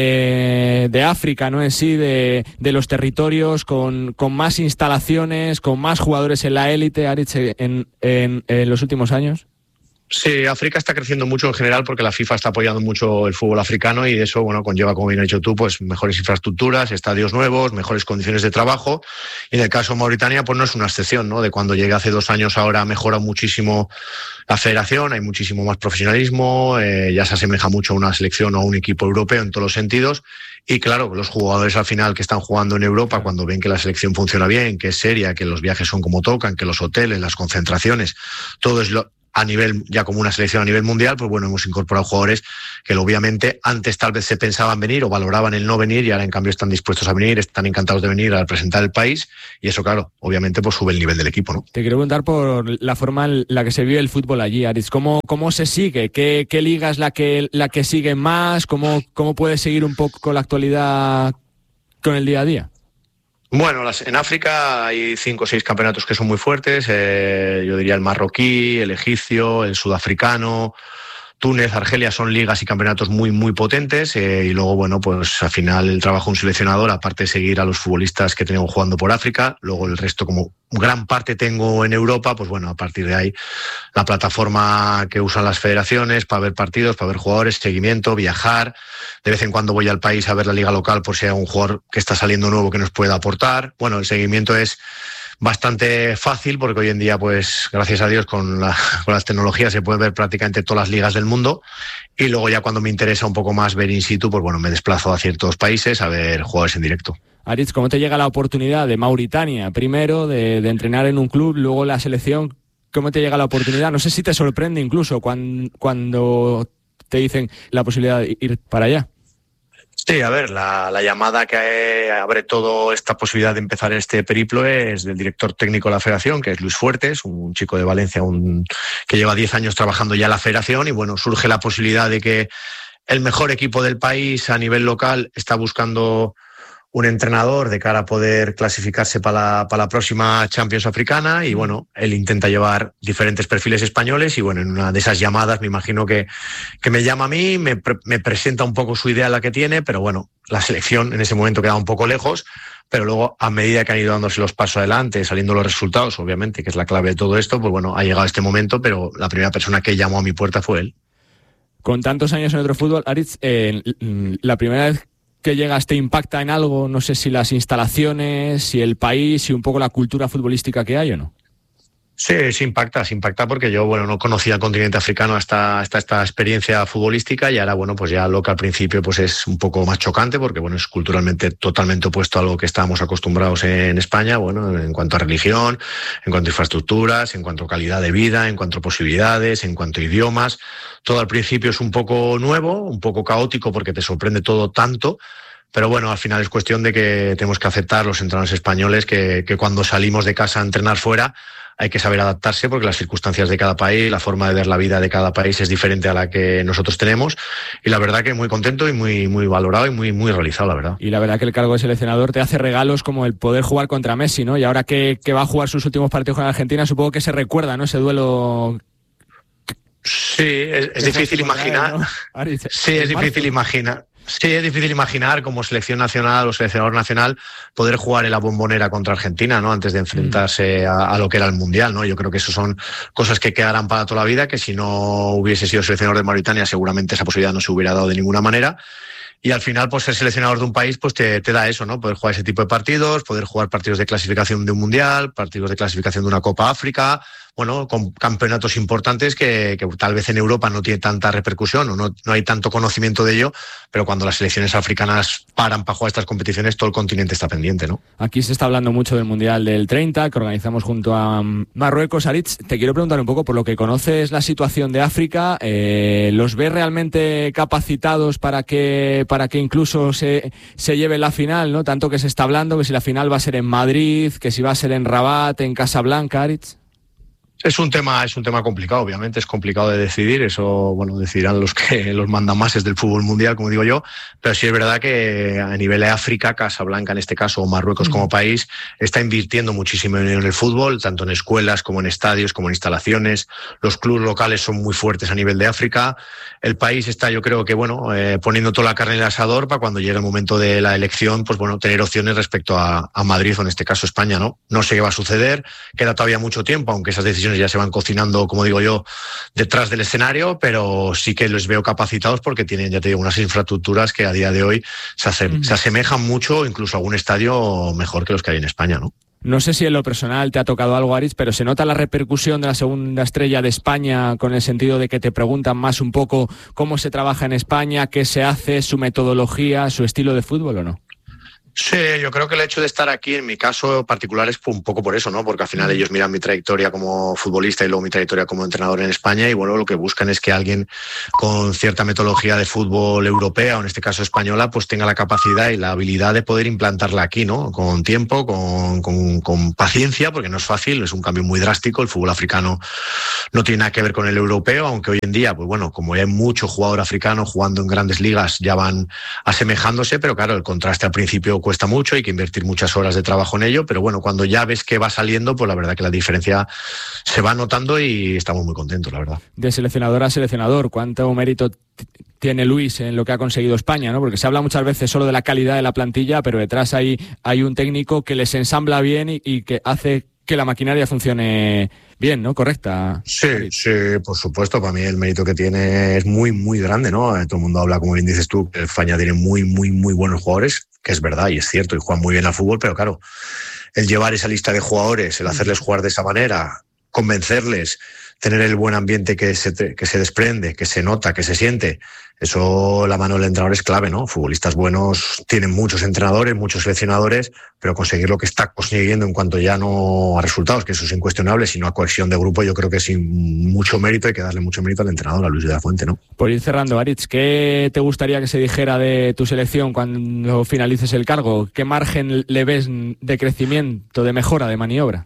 África, ¿no? En sí, de los territorios, con más instalaciones, con más jugadores en la élite, Aritz, en los últimos años. Sí, África está creciendo mucho en general porque la FIFA está apoyando mucho el fútbol africano y eso, bueno, conlleva, como bien has dicho tú, pues mejores infraestructuras, estadios nuevos, mejores condiciones de trabajo. Y en el caso de Mauritania, pues no es una excepción, ¿no? De cuando llegué hace 2 años, ahora mejora muchísimo la federación, hay muchísimo más profesionalismo, ya se asemeja mucho a una selección o a un equipo europeo en todos los sentidos. Y claro, los jugadores al final que están jugando en Europa, cuando ven que la selección funciona bien, que es seria, que los viajes son como tocan, que los hoteles, las concentraciones, todo es a nivel, ya como una selección a nivel mundial, pues bueno, hemos incorporado jugadores que obviamente antes tal vez se pensaban venir o valoraban el no venir y ahora en cambio están dispuestos a venir, están encantados de venir a representar el país y eso, claro, obviamente pues sube el nivel del equipo, ¿no? Te quiero preguntar por la forma en la que se vive el fútbol allí, Aritz. ¿Cómo se sigue? ¿Qué liga es la que sigue más? ¿Cómo puedes seguir un poco con la actualidad, con el día a día? Bueno, en África hay 5 o 6 campeonatos que son muy fuertes, yo diría el marroquí, el egipcio, el sudafricano, Túnez, Argelia, son ligas y campeonatos muy, muy potentes y luego, bueno, pues al final el trabajo de un seleccionador, aparte de seguir a los futbolistas que tenemos jugando por África, luego el resto, como gran parte tengo en Europa, pues bueno, a partir de ahí la plataforma que usan las federaciones para ver partidos, para ver jugadores, seguimiento, viajar. De vez en cuando voy al país a ver la liga local por si hay un jugador que está saliendo nuevo que nos pueda aportar. Bueno, el seguimiento es bastante fácil porque hoy en día, pues gracias a Dios, con las tecnologías se puede ver prácticamente todas las ligas del mundo y luego ya cuando me interesa un poco más ver in situ, pues bueno, me desplazo a ciertos países a ver jugadores en directo. Aritz, ¿cómo te llega la oportunidad de Mauritania? Primero de entrenar en un club, luego la selección. ¿Cómo te llega la oportunidad? No sé si te sorprende incluso cuando te dicen la posibilidad de ir para allá. Sí, a ver, la llamada que abre toda esta posibilidad de empezar este periplo es del director técnico de la federación, que es Luis Fuertes, un chico de Valencia que lleva 10 años trabajando ya en la federación y bueno, surge la posibilidad de que el mejor equipo del país a nivel local está buscando un entrenador de cara a poder clasificarse para la próxima Champions africana y bueno, él intenta llevar diferentes perfiles españoles y bueno, en una de esas llamadas me imagino que me llama a mí, me presenta un poco su idea, la que tiene, pero bueno, la selección en ese momento quedaba un poco lejos, pero luego a medida que han ido dándose los pasos adelante, saliendo los resultados, obviamente, que es la clave de todo esto, pues bueno, ha llegado este momento, pero la primera persona que llamó a mi puerta fue él. Con tantos años en otro fútbol, Aritz, la primera vez que llegas te impacta en algo, no sé si las instalaciones, si el país, si un poco la cultura futbolística que hay o no. Sí, se impacta porque yo, bueno, no conocía el continente africano hasta esta experiencia futbolística y ahora, bueno, pues ya lo que al principio pues es un poco más chocante porque, bueno, es culturalmente totalmente opuesto a lo que estábamos acostumbrados en España, bueno, en cuanto a religión, en cuanto a infraestructuras, en cuanto a calidad de vida, en cuanto a posibilidades, en cuanto a idiomas. Todo al principio es un poco nuevo, un poco caótico porque te sorprende todo tanto. Pero bueno, al final es cuestión de que tenemos que aceptar los entrenadores españoles que cuando salimos de casa a entrenar fuera hay que saber adaptarse porque las circunstancias de cada país, la forma de ver la vida de cada país es diferente a la que nosotros tenemos y la verdad que muy contento y muy, muy valorado y muy, muy realizado, la verdad. Y la verdad que el cargo de seleccionador te hace regalos como el poder jugar contra Messi, ¿no? Y ahora que va a jugar sus últimos partidos con Argentina, supongo que se recuerda, ¿no? Ese duelo. Sí, es difícil imaginar. ¿No? Sí, es difícil imaginar. Sí, es difícil imaginar como selección nacional o seleccionador nacional poder jugar en la Bombonera contra Argentina, ¿no? Antes de enfrentarse a lo que era el Mundial, ¿no? Yo creo que eso son cosas que quedarán para toda la vida, que si no hubiese sido seleccionador de Mauritania seguramente esa posibilidad no se hubiera dado de ninguna manera. Y al final, pues ser seleccionador de un país, pues te da eso, ¿no? Poder jugar ese tipo de partidos, poder jugar partidos de clasificación de un Mundial, partidos de clasificación de una Copa África, bueno, con campeonatos importantes que tal vez en Europa no tiene tanta repercusión o no hay tanto conocimiento de ello, pero cuando las selecciones africanas paran para jugar estas competiciones, todo el continente está pendiente, ¿no? Aquí se está hablando mucho del Mundial del 30, que organizamos junto a Marruecos. Aritz, te quiero preguntar un poco, por lo que conoces la situación de África, ¿los ves realmente capacitados para que incluso se lleve la final, ¿no? Tanto que se está hablando que si la final va a ser en Madrid, que si va a ser en Rabat, en Casablanca, Aritz. Es un tema complicado, obviamente, es complicado de decidir, eso, bueno, decidirán los mandamases del fútbol mundial, como digo yo, pero sí es verdad que a nivel de África, Casablanca en este caso, o Marruecos como país, está invirtiendo muchísimo en el fútbol, tanto en escuelas como en estadios, como en instalaciones, los clubes locales son muy fuertes a nivel de África, el país está, yo creo que, bueno, poniendo toda la carne en el asador para cuando llegue el momento de la elección, pues bueno, tener opciones respecto a Madrid o en este caso España, ¿no? No sé qué va a suceder, queda todavía mucho tiempo, aunque esas decisiones decisiones ya se van cocinando, como digo yo, detrás del escenario, pero sí que les veo capacitados porque tienen, ya te digo, unas infraestructuras que a día de hoy se asemejan mucho, incluso a algún estadio mejor que los que hay en España, ¿no? No sé si en lo personal te ha tocado algo, Aritz, pero se nota la repercusión de la segunda estrella de España, con el sentido de que te preguntan más un poco cómo se trabaja en España, qué se hace, su metodología, su estilo de fútbol, ¿o no? Sí, yo creo que el hecho de estar aquí, en mi caso particular, es un poco por eso, ¿no? Porque al final ellos miran mi trayectoria como futbolista y luego mi trayectoria como entrenador en España y, bueno, lo que buscan es que alguien con cierta metodología de fútbol europea, o en este caso española, pues tenga la capacidad y la habilidad de poder implantarla aquí, ¿no? Con tiempo, con paciencia, porque no es fácil, es un cambio muy drástico. El fútbol africano no tiene nada que ver con el europeo, aunque hoy en día, pues bueno, como hay mucho jugador africano jugando en grandes ligas, ya van asemejándose, pero claro, el contraste al principio cuesta mucho, hay que invertir muchas horas de trabajo en ello, pero bueno, cuando ya ves que va saliendo, pues la verdad que la diferencia se va notando y estamos muy contentos, la verdad. De seleccionador a seleccionador, ¿cuánto mérito tiene Luis en lo que ha conseguido España, ¿no? Porque se habla muchas veces solo de la calidad de la plantilla, pero detrás hay un técnico que les ensambla bien y que hace que la maquinaria funcione bien, ¿no? ¿Correcta? Sí, por supuesto. Para mí el mérito que tiene es muy, muy grande, ¿no? Todo el mundo habla, como bien dices tú, que España tiene muy, muy, muy buenos jugadores, que es verdad y es cierto, y juegan muy bien al fútbol, pero claro, el llevar esa lista de jugadores, el hacerles jugar de esa manera, convencerles, tener el buen ambiente que se desprende, que se nota, que se siente, eso, la mano del entrenador es clave, ¿no? Futbolistas buenos tienen muchos entrenadores, muchos seleccionadores, pero conseguir lo que está consiguiendo en cuanto ya no a resultados, que eso es incuestionable, sino a cohesión de grupo, yo creo que sin mucho mérito, hay que darle mucho mérito al entrenador, a Luis de la Fuente, ¿no? Por ir cerrando, Aritz, ¿qué te gustaría que se dijera de tu selección cuando finalices el cargo? ¿Qué margen le ves de crecimiento, de mejora, de maniobra?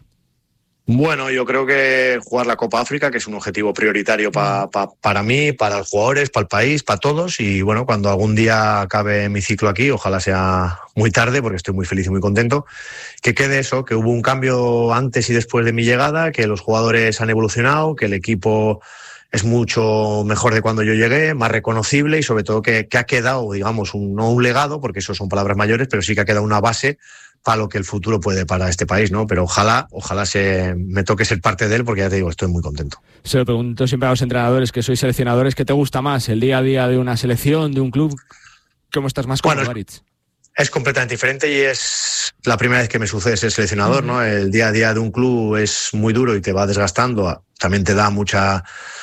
Bueno, yo creo que jugar la Copa África, que es un objetivo prioritario para mí, para los jugadores, para el país, para todos. Y bueno, cuando algún día acabe mi ciclo aquí, ojalá sea muy tarde, porque estoy muy feliz y muy contento, que quede eso, que hubo un cambio antes y después de mi llegada, que los jugadores han evolucionado, que el equipo es mucho mejor de cuando yo llegué, más reconocible y sobre todo que ha quedado, digamos, no un legado, porque eso son palabras mayores, pero sí que ha quedado una base para lo que el futuro puede para este país, ¿no? Pero ojalá me toque ser parte de él, porque ya te digo, estoy muy contento. Se lo pregunto siempre a los entrenadores que sois seleccionadores, ¿qué te gusta más? ¿El día a día de una selección, de un club? ¿Cómo estás más cómodo, Aritz? Es completamente diferente y es la primera vez que me sucede ser seleccionador, ¿no? El día a día de un club es muy duro y te va desgastando, también te da muchas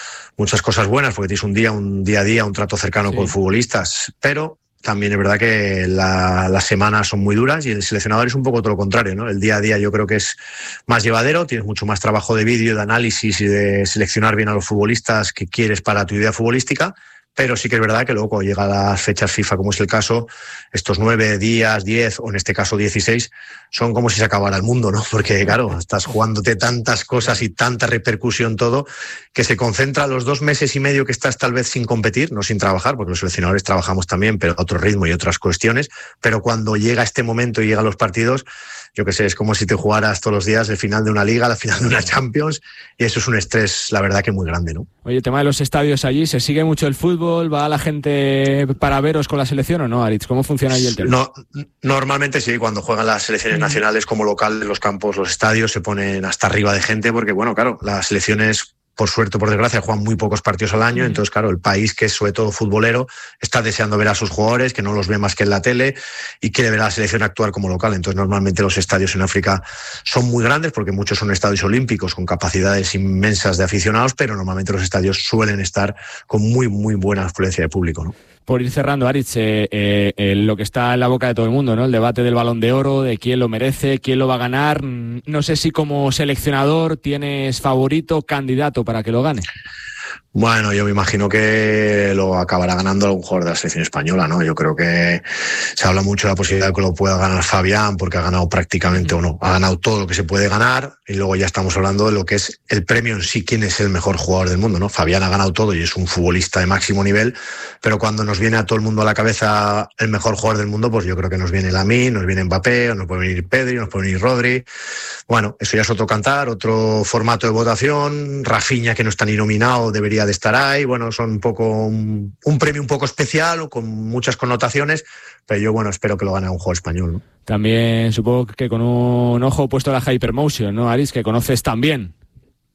cosas buenas, porque tienes un día a día, un trato cercano con futbolistas, pero también es verdad que las semanas son muy duras y el seleccionador es un poco todo lo contrario, ¿no? El día a día yo creo que es más llevadero, tienes mucho más trabajo de vídeo, de análisis y de seleccionar bien a los futbolistas que quieres para tu idea futbolística, pero sí que es verdad que luego cuando llegan las fechas FIFA, como es el caso, estos 9 días, 10 o en este caso 16, son como si se acabara el mundo, ¿no? Porque claro, estás jugándote tantas cosas y tanta repercusión todo, que se concentra los 2 meses y medio que estás tal vez sin competir, no sin trabajar, porque los seleccionadores trabajamos también, pero a otro ritmo y otras cuestiones, pero cuando llega este momento y llegan los partidos, yo qué sé, es como si te jugaras todos los días el final de una liga, la final de una Champions, y eso es un estrés, la verdad, que muy grande, ¿no? Oye, el tema de los estadios allí, ¿se sigue mucho el fútbol? ¿Va la gente para veros con la selección o no, Aritz? ¿Cómo funciona allí el tema? No, normalmente sí, cuando juegan las selecciones nacionales como local, los campos, los estadios se ponen hasta arriba de gente, porque bueno, claro, las selecciones, por suerte o por desgracia, juegan muy pocos partidos al año, entonces claro, el país, que es sobre todo futbolero, está deseando ver a sus jugadores, que no los ve más que en la tele, y quiere ver a la selección actuar como local. Entonces normalmente los estadios en África son muy grandes, porque muchos son estadios olímpicos con capacidades inmensas de aficionados, pero normalmente los estadios suelen estar con muy, muy buena afluencia de público, ¿no? Por ir cerrando, Aritz, lo que está en la boca de todo el mundo, ¿no? El debate del Balón de Oro, de quién lo merece, quién lo va a ganar. No sé si como seleccionador tienes favorito, candidato para que lo gane. Bueno, yo me imagino que lo acabará ganando algún jugador de la selección española, ¿no? Yo creo que se habla mucho de la posibilidad de que lo pueda ganar Fabián, porque ha ganado prácticamente ha ganado todo lo que se puede ganar, y luego ya estamos hablando de lo que es el premio en sí, quién es el mejor jugador del mundo, ¿no? Fabián ha ganado todo y es un futbolista de máximo nivel, pero cuando nos viene a todo el mundo a la cabeza el mejor jugador del mundo, pues yo creo que nos viene Lamine, nos viene Mbappé, o nos puede venir Pedri, nos puede venir Rodri. Bueno, eso ya es otro cantar, otro formato de votación. Rafinha, que no está ni nominado, debería de estar ahí. Bueno, son un poco un premio un poco especial, con muchas connotaciones, pero yo, bueno, espero que lo gane un jugador español, ¿no? También supongo que con un ojo puesto a la Hypermotion, ¿no, Aritz? Que conoces también.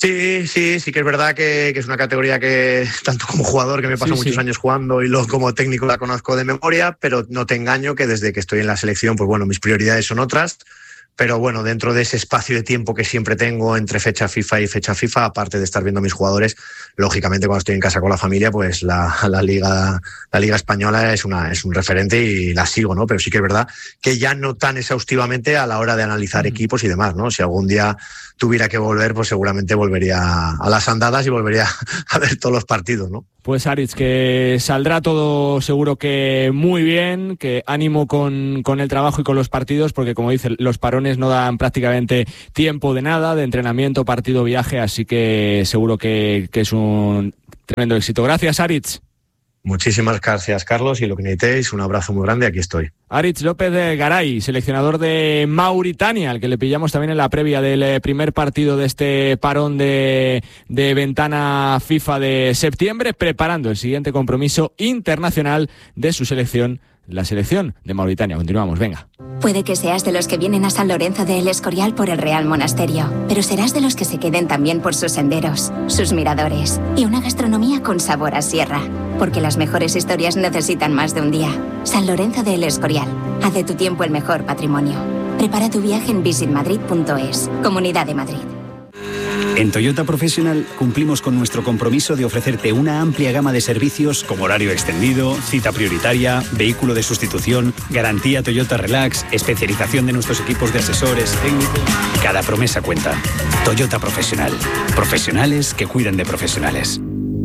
Sí que es verdad que es una categoría que, tanto como jugador, que me paso muchos años jugando, y luego como técnico la conozco de memoria, pero no te engaño que desde que estoy en la selección, pues bueno, mis prioridades son otras. Pero bueno, dentro de ese espacio de tiempo que siempre tengo entre fecha FIFA y fecha FIFA, aparte de estar viendo a mis jugadores, lógicamente cuando estoy en casa con la familia, pues la Liga Española es un referente y la sigo, ¿no? Pero sí que es verdad que ya no tan exhaustivamente a la hora de analizar equipos y demás, ¿no? Si algún día tuviera que volver, pues seguramente volvería a las andadas y volvería a ver todos los partidos, ¿no? Pues Aritz, que saldrá todo seguro que muy bien, que ánimo con el trabajo y con los partidos, porque como dice, los parones no dan prácticamente tiempo de nada, de entrenamiento, partido, viaje, así que seguro que es un tremendo éxito. Gracias, Aritz. Muchísimas gracias, Carlos, y lo que necesitéis, un abrazo muy grande, aquí estoy. Aritz López de Garay, seleccionador de Mauritania, al que le pillamos también en la previa del primer partido de este parón de ventana FIFA de septiembre, preparando el siguiente compromiso internacional de su selección, la selección de Mauritania. Continuamos, venga. Puede que seas de los que vienen a San Lorenzo de El Escorial por el Real Monasterio, pero serás de los que se queden también por sus senderos, sus miradores y una gastronomía con sabor a sierra. Porque las mejores historias necesitan más de un día. San Lorenzo de El Escorial. Haz de tu tiempo el mejor patrimonio. Prepara tu viaje en visitmadrid.es. Comunidad de Madrid. En Toyota Professional cumplimos con nuestro compromiso de ofrecerte una amplia gama de servicios como horario extendido, cita prioritaria, vehículo de sustitución, garantía Toyota Relax, especialización de nuestros equipos de asesores técnicos. Cada promesa cuenta. Toyota Professional. Profesionales que cuidan de profesionales.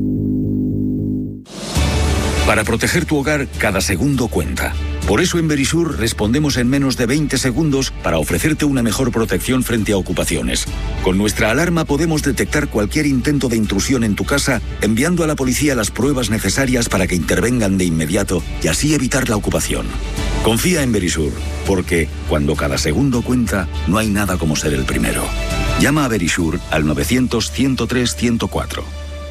Para proteger tu hogar, cada segundo cuenta. Por eso en Verisur respondemos en menos de 20 segundos para ofrecerte una mejor protección frente a ocupaciones. Con nuestra alarma podemos detectar cualquier intento de intrusión en tu casa, enviando a la policía las pruebas necesarias para que intervengan de inmediato y así evitar la ocupación. Confía en Verisur, porque cuando cada segundo cuenta, no hay nada como ser el primero. Llama a Verisur al 900-103-104.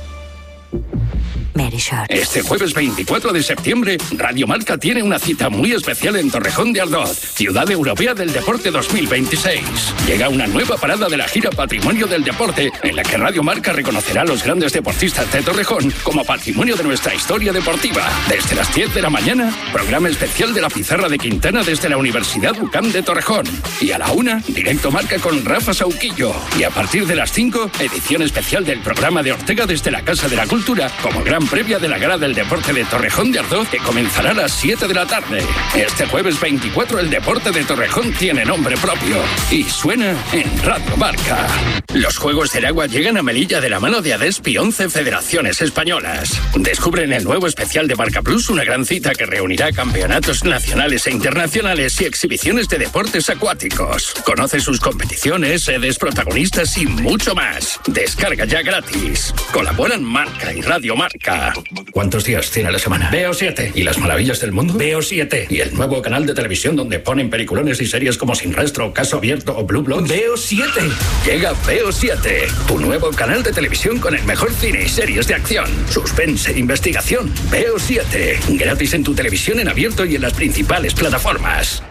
Este jueves 24 de septiembre, Radio Marca tiene una cita muy especial en Torrejón de Ardoz, Ciudad Europea del Deporte 2026. Llega una nueva parada de la gira Patrimonio del Deporte, en la que Radio Marca reconocerá a los grandes deportistas de Torrejón como patrimonio de nuestra historia deportiva. Desde las 10 de la mañana, programa especial de la Pizarra de Quintana desde la Universidad UCAM de Torrejón. Y a la 1, directo Marca con Rafa Sauquillo. Y a partir de las 5, edición especial del programa de Ortega desde la Casa de la Cultura, como gran previa de la Gala del Deporte de Torrejón de Ardoz, que comenzará a las 7 de la tarde. Este jueves 24 el deporte de Torrejón tiene nombre propio y suena en Radio Marca. Los Juegos del Agua llegan a Melilla de la mano de ADESP y 11 federaciones españolas. Descubren el nuevo especial de Marca Plus, una gran cita que reunirá campeonatos nacionales e internacionales y exhibiciones de deportes acuáticos. Conoce sus competiciones, sedes, protagonistas y mucho más. Descarga ya gratis. Colaboran Marca y Radio Marca. ¿Cuántos días tiene la semana? Veo 7. ¿Y las maravillas del mundo? Veo 7. ¿Y el nuevo canal de televisión donde ponen peliculones y series como Sin Rastro, Caso Abierto o Blue Bloods? Veo 7. Llega Veo 7, tu nuevo canal de televisión con el mejor cine y series de acción, suspense e investigación. Veo 7. Gratis en tu televisión en abierto y en las principales plataformas.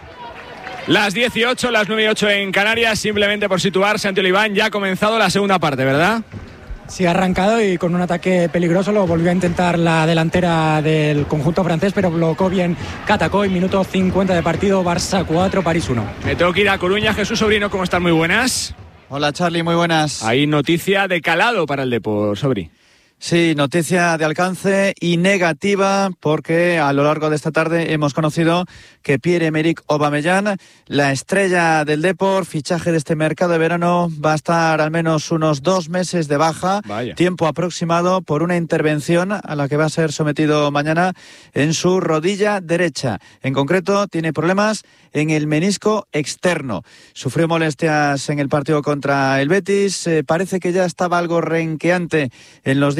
Las 18, las 9:08 en Canarias, simplemente por situar, Santi Oliván, ya ha comenzado la segunda parte, ¿verdad? Sí, ha arrancado y con un ataque peligroso lo volvió a intentar la delantera del conjunto francés, pero bloqueó bien Catacoy. Minuto 50 de partido, Barça 4, París 1. Me tengo que ir a Coruña. Jesús Sobrino, ¿cómo están? Muy buenas. Hola Charlie, muy buenas. Hay noticia de calado para el Depor, Sobri. Sí, noticia de alcance y negativa, porque a lo largo de esta tarde hemos conocido que Pierre-Emerick Aubameyang, la estrella del Depor, fichaje de este mercado de verano, va a estar al menos unos 2 meses de baja. Vaya. Tiempo aproximado por una intervención a la que va a ser sometido mañana en su rodilla derecha. En concreto, tiene problemas en el menisco externo. Sufrió molestias en el partido contra el Betis. Parece que ya estaba algo renqueante en los días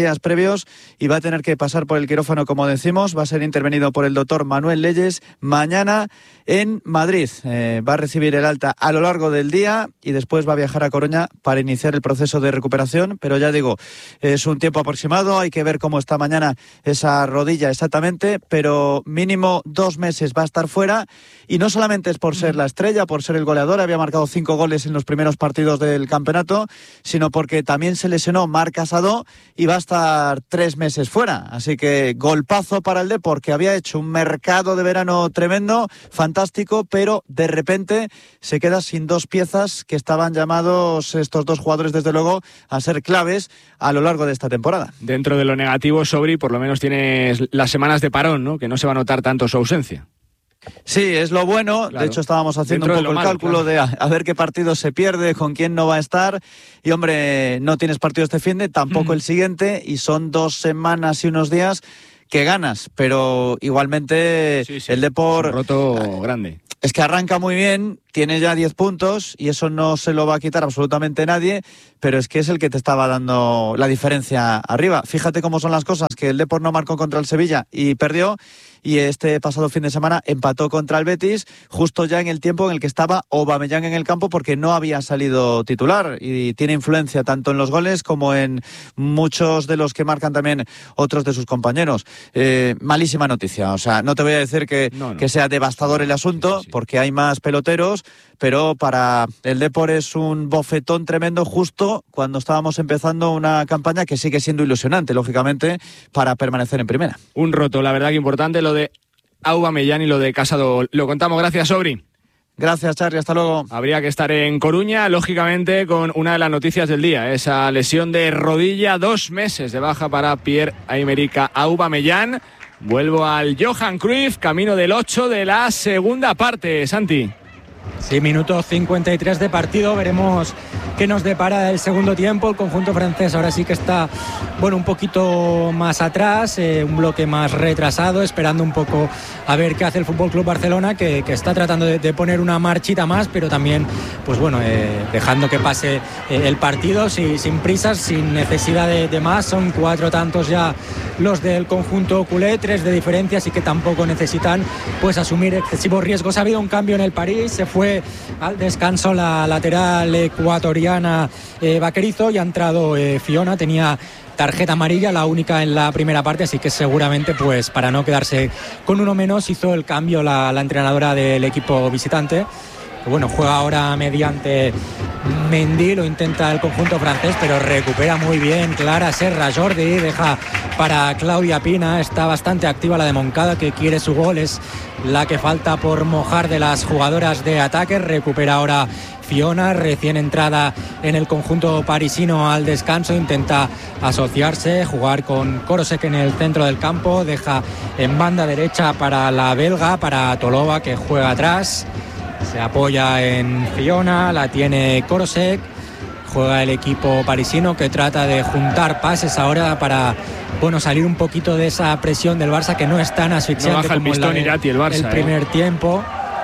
días previos y va a tener que pasar por el quirófano, como decimos. Va a ser intervenido por el doctor Manuel Leyes mañana en Madrid. Va a recibir el alta a lo largo del día y después va a viajar a Coruña para iniciar el proceso de recuperación. Pero ya digo, es un tiempo aproximado, hay que ver cómo está mañana esa rodilla exactamente, pero mínimo 2 meses va a estar fuera. Y no solamente es por ser la estrella, por ser el goleador, había marcado 5 goles en los primeros partidos del campeonato, sino porque también se lesionó Marc Casado y va a estar 3 meses fuera. Así que golpazo para el Depor, que había hecho un mercado de verano tremendo, fantástico, pero de repente se queda sin 2 piezas que estaban llamados estos 2 jugadores, desde luego, a ser claves a lo largo de esta temporada. Dentro de lo negativo, Sobri, por lo menos tienes las semanas de parón, ¿no? Que no se va a notar tanto su ausencia. Sí, es lo bueno. Claro. De hecho, estábamos haciendo un poco el cálculo de a ver qué partido se pierde, con quién no va a estar. Y, hombre, no tienes partido este finde, tampoco el siguiente, y son 2 semanas y unos días que ganas. Pero igualmente el Depor... Es un roto grande. Es que arranca muy bien, tiene ya 10 puntos y eso no se lo va a quitar absolutamente nadie, pero es que es el que te estaba dando la diferencia arriba. Fíjate cómo son las cosas, que el Depor no marcó contra el Sevilla y perdió, y este pasado fin de semana empató contra el Betis, justo ya en el tiempo en el que estaba Aubameyang en el campo, porque no había salido titular, y tiene influencia tanto en los goles como en muchos de los que marcan también otros de sus compañeros. Malísima noticia, o sea, no te voy a decir que sea devastador el asunto, porque hay más peloteros, pero para el Depor es un bofetón tremendo justo cuando estábamos empezando una campaña que sigue siendo ilusionante, lógicamente, para permanecer en primera. Un roto, la verdad que importante, lo de Aubameyang y lo de Casado. Lo contamos, gracias, Sobri. Gracias, Charly, hasta luego. Habría que estar en Coruña, lógicamente, con una de las noticias del día, esa lesión de rodilla, 2 meses de baja para Pierre-Emerick Aubameyang. Vuelvo al Johan Cruyff, camino del 8 de la segunda parte, Santi. Sí, minuto 53 de partido, veremos qué nos depara el segundo tiempo. El conjunto francés ahora sí que está, bueno, un poquito más atrás, un bloque más retrasado, esperando un poco a ver qué hace el FC Barcelona, que está tratando de poner una marchita más, pero también, pues bueno, dejando que pase el partido sin prisas, sin necesidad de más. Son 4 tantos ya los del conjunto culé, 3 de diferencia, así que tampoco necesitan pues asumir excesivos riesgos. Ha habido un cambio en el París, se fue al descanso la lateral ecuatoriana Vaquerizo y ha entrado Fiona. Tenía tarjeta amarilla, la única en la primera parte, así que seguramente, pues para no quedarse con uno menos, hizo el cambio la entrenadora del equipo visitante. Que bueno, juega ahora mediante Mendy, lo intenta el conjunto francés, pero recupera muy bien Clara Serra Jordi, deja para Claudia Pina. Está bastante activa la de Moncada, que quiere su gol, es la que falta por mojar de las jugadoras de ataque. Recupera ahora Fiona, recién entrada en el conjunto parisino al descanso, intenta asociarse, jugar con Korosek en el centro del campo, deja en banda derecha para la belga, para Tolova, que juega atrás. Se apoya en Fiona, la tiene Korosek, juega el equipo parisino, que trata de juntar pases ahora para, bueno, salir un poquito de esa presión del Barça, que no es tan asfixiante como el primer tiempo.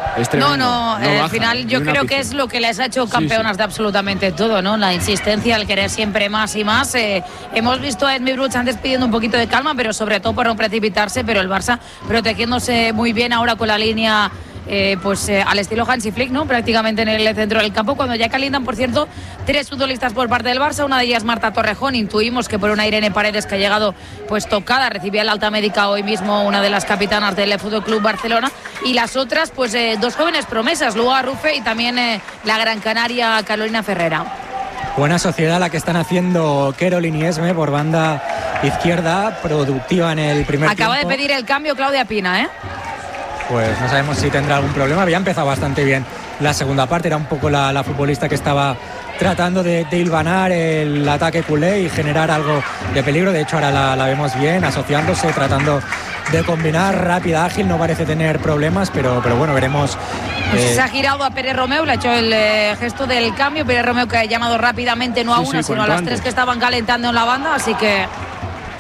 Al final yo creo que es lo que les ha hecho campeonas de absolutamente todo, ¿no? La insistencia, el querer siempre más y más. Hemos visto a Edmi Bruch antes pidiendo un poquito de calma, pero sobre todo por no precipitarse, pero el Barça protegiéndose muy bien ahora con la línea al estilo Hansi Flick, ¿no? Prácticamente en el centro del campo, cuando ya calientan, por cierto, 3 futbolistas por parte del Barça, una de ellas Marta Torrejón. Intuimos que por una Irene Paredes, que ha llegado pues tocada, recibía la alta médica hoy mismo, una de las capitanas del FC Barcelona, y las otras pues 2 jóvenes promesas, Lua Rufe y también la gran canaria Carolina Ferrera. Buena sociedad la que están haciendo Caroline y Esme por banda izquierda, productiva en el primer tiempo. Acaba de pedir el cambio Claudia Pina, ¿eh? Pues no sabemos si tendrá algún problema. Había empezado bastante bien la segunda parte, era un poco la futbolista que estaba tratando de hilvanar el ataque culé y generar algo de peligro. De hecho ahora la vemos bien, asociándose, tratando de combinar, rápida, ágil, no parece tener problemas, pero bueno, veremos. Se ha girado a Pérez Romeu, le ha hecho el gesto del cambio. Pérez Romeu, que ha llamado rápidamente no a una, sino a las 3 que estaban calentando en la banda, así que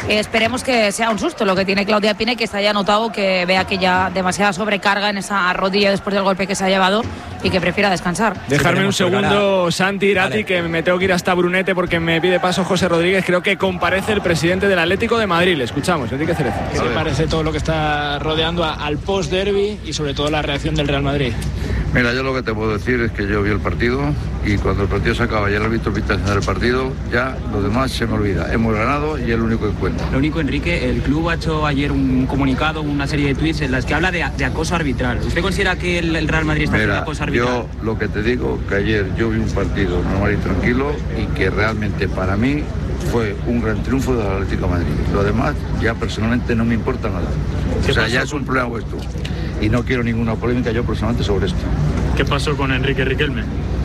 Esperemos que sea un susto lo que tiene Claudia Pina y que se haya notado, que vea que ya demasiada sobrecarga en esa rodilla después del golpe que se ha llevado y que prefiera descansar. Dejarme un segundo, Santi, Irati, vale, que me tengo que ir hasta Brunete porque me pide paso José Rodríguez. Creo que comparece el presidente del Atlético de Madrid. Le escuchamos, Enrique Cerezo. ¿Qué te parece todo lo que está rodeando al post-derby y sobre todo la reacción del Real Madrid? Mira, yo lo que te puedo decir es que yo vi el partido y cuando el partido se acaba y el árbitro pita el partido, ya lo demás se me olvida. Hemos ganado y es lo único que cuenta. Lo único, Enrique, el club ha hecho ayer un comunicado, una serie de tweets en las que habla de acoso arbitral. ¿Usted considera que el Real Madrid está haciendo acoso arbitral? Yo lo que te digo, que ayer yo vi un partido normal y tranquilo y que realmente para mí fue un gran triunfo del Atlético de Madrid. Lo demás ya personalmente no me importa nada. O sea, ya es un problema vuestro. Y no quiero ninguna polémica yo personalmente sobre esto. ¿Qué pasó con Enrique Riquelme?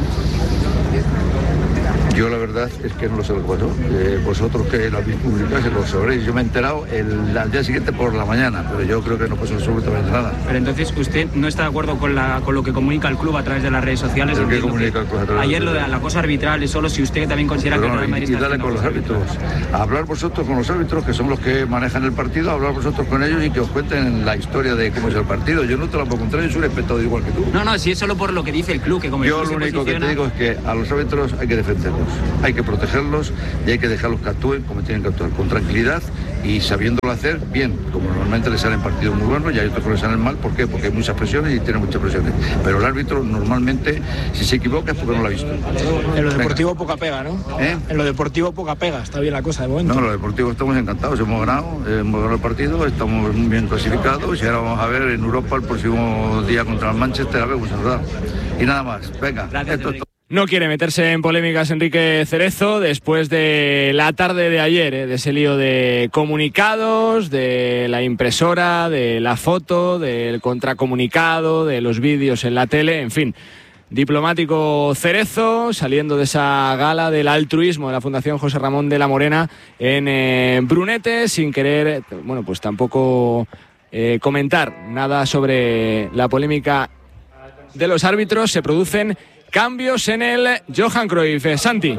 Yo la verdad es que no lo sé lo que pasó. Vosotros que lo habéis publicado se lo sabréis. Yo me he enterado al día siguiente por la mañana, pero yo creo que no pasó absolutamente nada. Pero entonces usted no está de acuerdo con lo que comunica el club a través de las redes sociales. ¿Pero qué comunica el club a través ayer lo de la cosa arbitral es solo si usted también considera que el Real Madrid está dale con los árbitros. Hablar vosotros con los árbitros, que son los que manejan el partido, hablar vosotros con ellos y que os cuenten la historia de cómo es el partido. Yo no te lo puedo contar, yo soy un espectador igual que tú. No, si es solo por lo que dice el club, que como yo lo único que te digo es que a los árbitros hay que defenderlos, hay que protegerlos y hay que dejarlos que actúen como tienen que actuar, con tranquilidad y sabiéndolo hacer bien, como normalmente les salen partidos muy buenos y hay otros que les salen mal. ¿Por qué? Porque hay muchas presiones y tiene muchas presiones. Pero el árbitro normalmente, si se equivoca es porque no lo ha visto. En lo deportivo poca pega, ¿no? En lo deportivo poca pega, está bien la cosa de momento. No, en lo deportivo estamos encantados, hemos ganado el partido, estamos muy bien clasificados y ahora vamos a ver en Europa el próximo día contra el Manchester, a ver, pues, ¿verdad? Y nada más, venga. Gracias, esto es todo. No quiere meterse en polémicas Enrique Cerezo después de la tarde de ayer, de ese lío de comunicados, de la impresora, de la foto, del contracomunicado, de los vídeos en la tele, en fin. Diplomático Cerezo, saliendo de esa gala del altruismo de la Fundación José Ramón de la Morena en Brunete, sin querer, bueno, pues tampoco comentar nada sobre la polémica de los árbitros. Se producen cambios en el Johan Cruyff. Santi.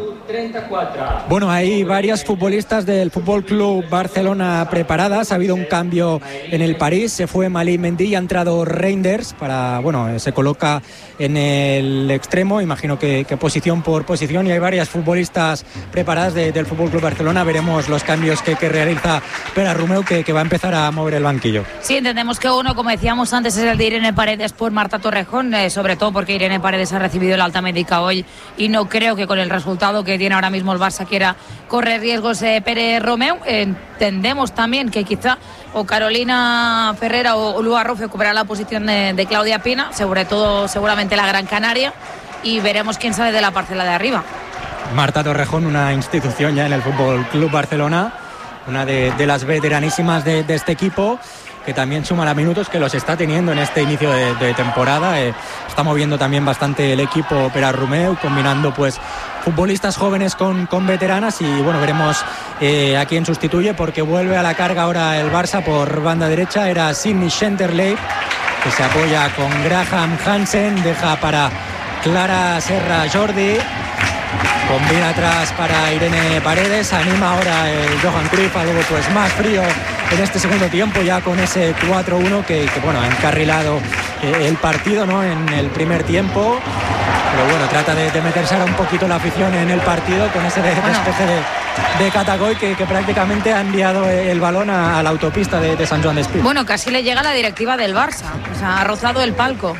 Bueno, hay varias futbolistas del FC Barcelona preparadas. Ha habido un cambio en el París. Se fue Malí Mendy y ha entrado Reinders se coloca en el extremo. Imagino que posición por posición. Y hay varias futbolistas preparadas del FC Barcelona. Veremos los cambios que realiza Pere Romeu, que va a empezar a mover el banquillo. Sí, entendemos que uno, como decíamos antes, es el de Irene Paredes por Marta Torrejón, sobre todo porque Irene Paredes ha recibido la alta médica hoy y no creo que con el resultado que tiene ahora mismo el Barça quiera correr riesgos Pere Romeu. Entendemos también que quizá o Carolina Ferrera o Lua Rofe ocupará la posición de Claudia Pina, sobre todo seguramente la Gran Canaria, y veremos quién sale de la parcela de arriba. Marta Torrejón, una institución ya en el FC Barcelona, una de las veteranísimas de este equipo, que también suma los minutos que los está teniendo en este inicio de temporada. Está moviendo también bastante el equipo Pere Romeu, combinando pues futbolistas jóvenes con veteranas, y bueno, veremos a quién sustituye, porque vuelve a la carga ahora el Barça por banda derecha. Era Sidney Schenderlein, que se apoya con Graham Hansen, deja para Clara Serra Jordi, combina atrás para Irene Paredes, anima ahora el Johan Cruyff, algo pues más frío en este segundo tiempo, ya con ese 4-1 que bueno, ha encarrilado el partido, ¿no?, en el primer tiempo. Pero bueno, trata de meterse ahora un poquito la afición en el partido con ese despeje de Catacoy que prácticamente ha enviado el balón a la autopista de San Joan d'Espí. Bueno, casi le llega la directiva del Barça, o sea, ha rozado el palco.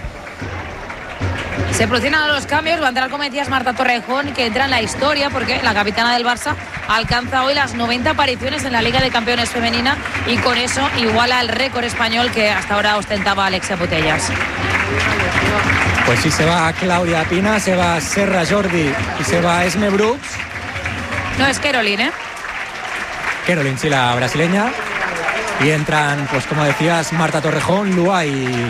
Se producen los cambios, va a entrar, como decías, Marta Torrejón, que entra en la historia porque la capitana del Barça alcanza hoy las 90 apariciones en la Liga de Campeones femenina y con eso iguala el récord español que hasta ahora ostentaba Alexia Putellas. Pues sí, se va Claudia Pina, se va Serra Jordi y se va Esme Brooks. No, es Caroline, Caroline, sí, la brasileña. Y entran, pues como decías, Marta Torrejón, Lua y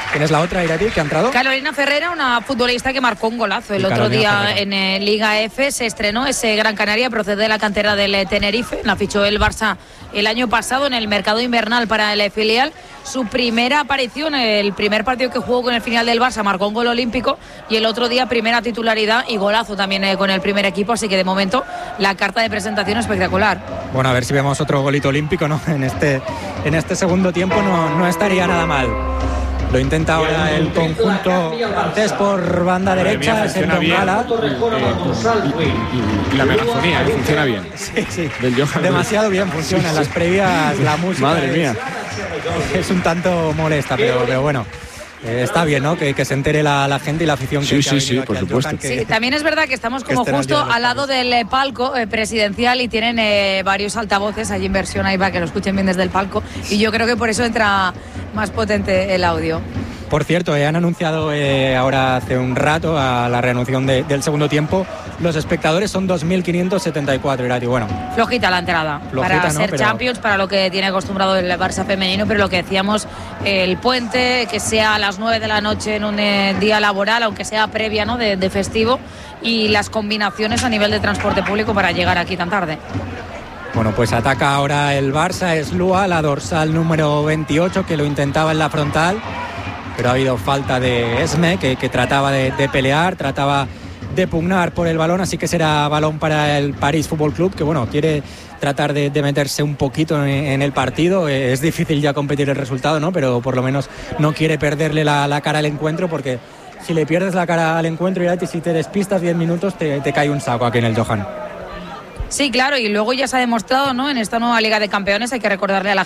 ¿Quién es la otra, Irati, que ha entrado? Carolina Ferrera, una futbolista que marcó un golazo el otro día en Liga F. Se estrenó ese Gran Canaria, procede de la cantera del Tenerife. La fichó el Barça el año pasado en el mercado invernal para el filial. Su primera aparición, el primer partido que jugó con el filial del Barça, marcó un gol olímpico, y el otro día primera titularidad y golazo también con el primer equipo. Así que de momento la carta de presentación espectacular. Bueno, a ver si vemos otro golito olímpico, ¿no? En este segundo tiempo no estaría nada mal. Lo intenta ahora el conjunto antes por banda derecha, es el Dongala. Y la megafonía funciona bien. Sí. Demasiado bien funciona. En las previas la música Madre mía. Es un tanto molesta, pero bueno. Está bien, ¿no? Que se entere la gente y la afición que ha venido por aquí supuesto. al Johan, Sí, también es verdad que estamos como justo al lado del palco presidencial y tienen varios altavoces, hay inversión ahí para que lo escuchen bien desde el palco, y yo creo que por eso entra más potente el audio. Por cierto, han anunciado ahora hace un rato a la reanudación del segundo tiempo. Los espectadores son 2.574, Irati. Bueno, flojita la entrada para ser Champions, para lo que tiene acostumbrado el Barça femenino, pero lo que decíamos, el puente, que sea a las 9 de la noche en un día laboral, aunque sea previa, ¿no?, de festivo, y las combinaciones a nivel de transporte público para llegar aquí tan tarde. Bueno, pues ataca ahora el Barça, es Lua, la dorsal número 28, que lo intentaba en la frontal, pero ha habido falta de Esme, que trataba de pelear, trataba de pugnar por el balón, así que será balón para el París Fútbol Club, que bueno, quiere tratar de meterse un poquito en el partido. Es difícil ya competir el resultado, ¿no? Pero por lo menos no quiere perderle la cara al encuentro, porque si le pierdes la cara al encuentro, y si te despistas 10 minutos te cae un saco aquí en el Johan. Sí, claro, y luego ya se ha demostrado, ¿no?, en esta nueva Liga de Campeones, hay que recordarle a la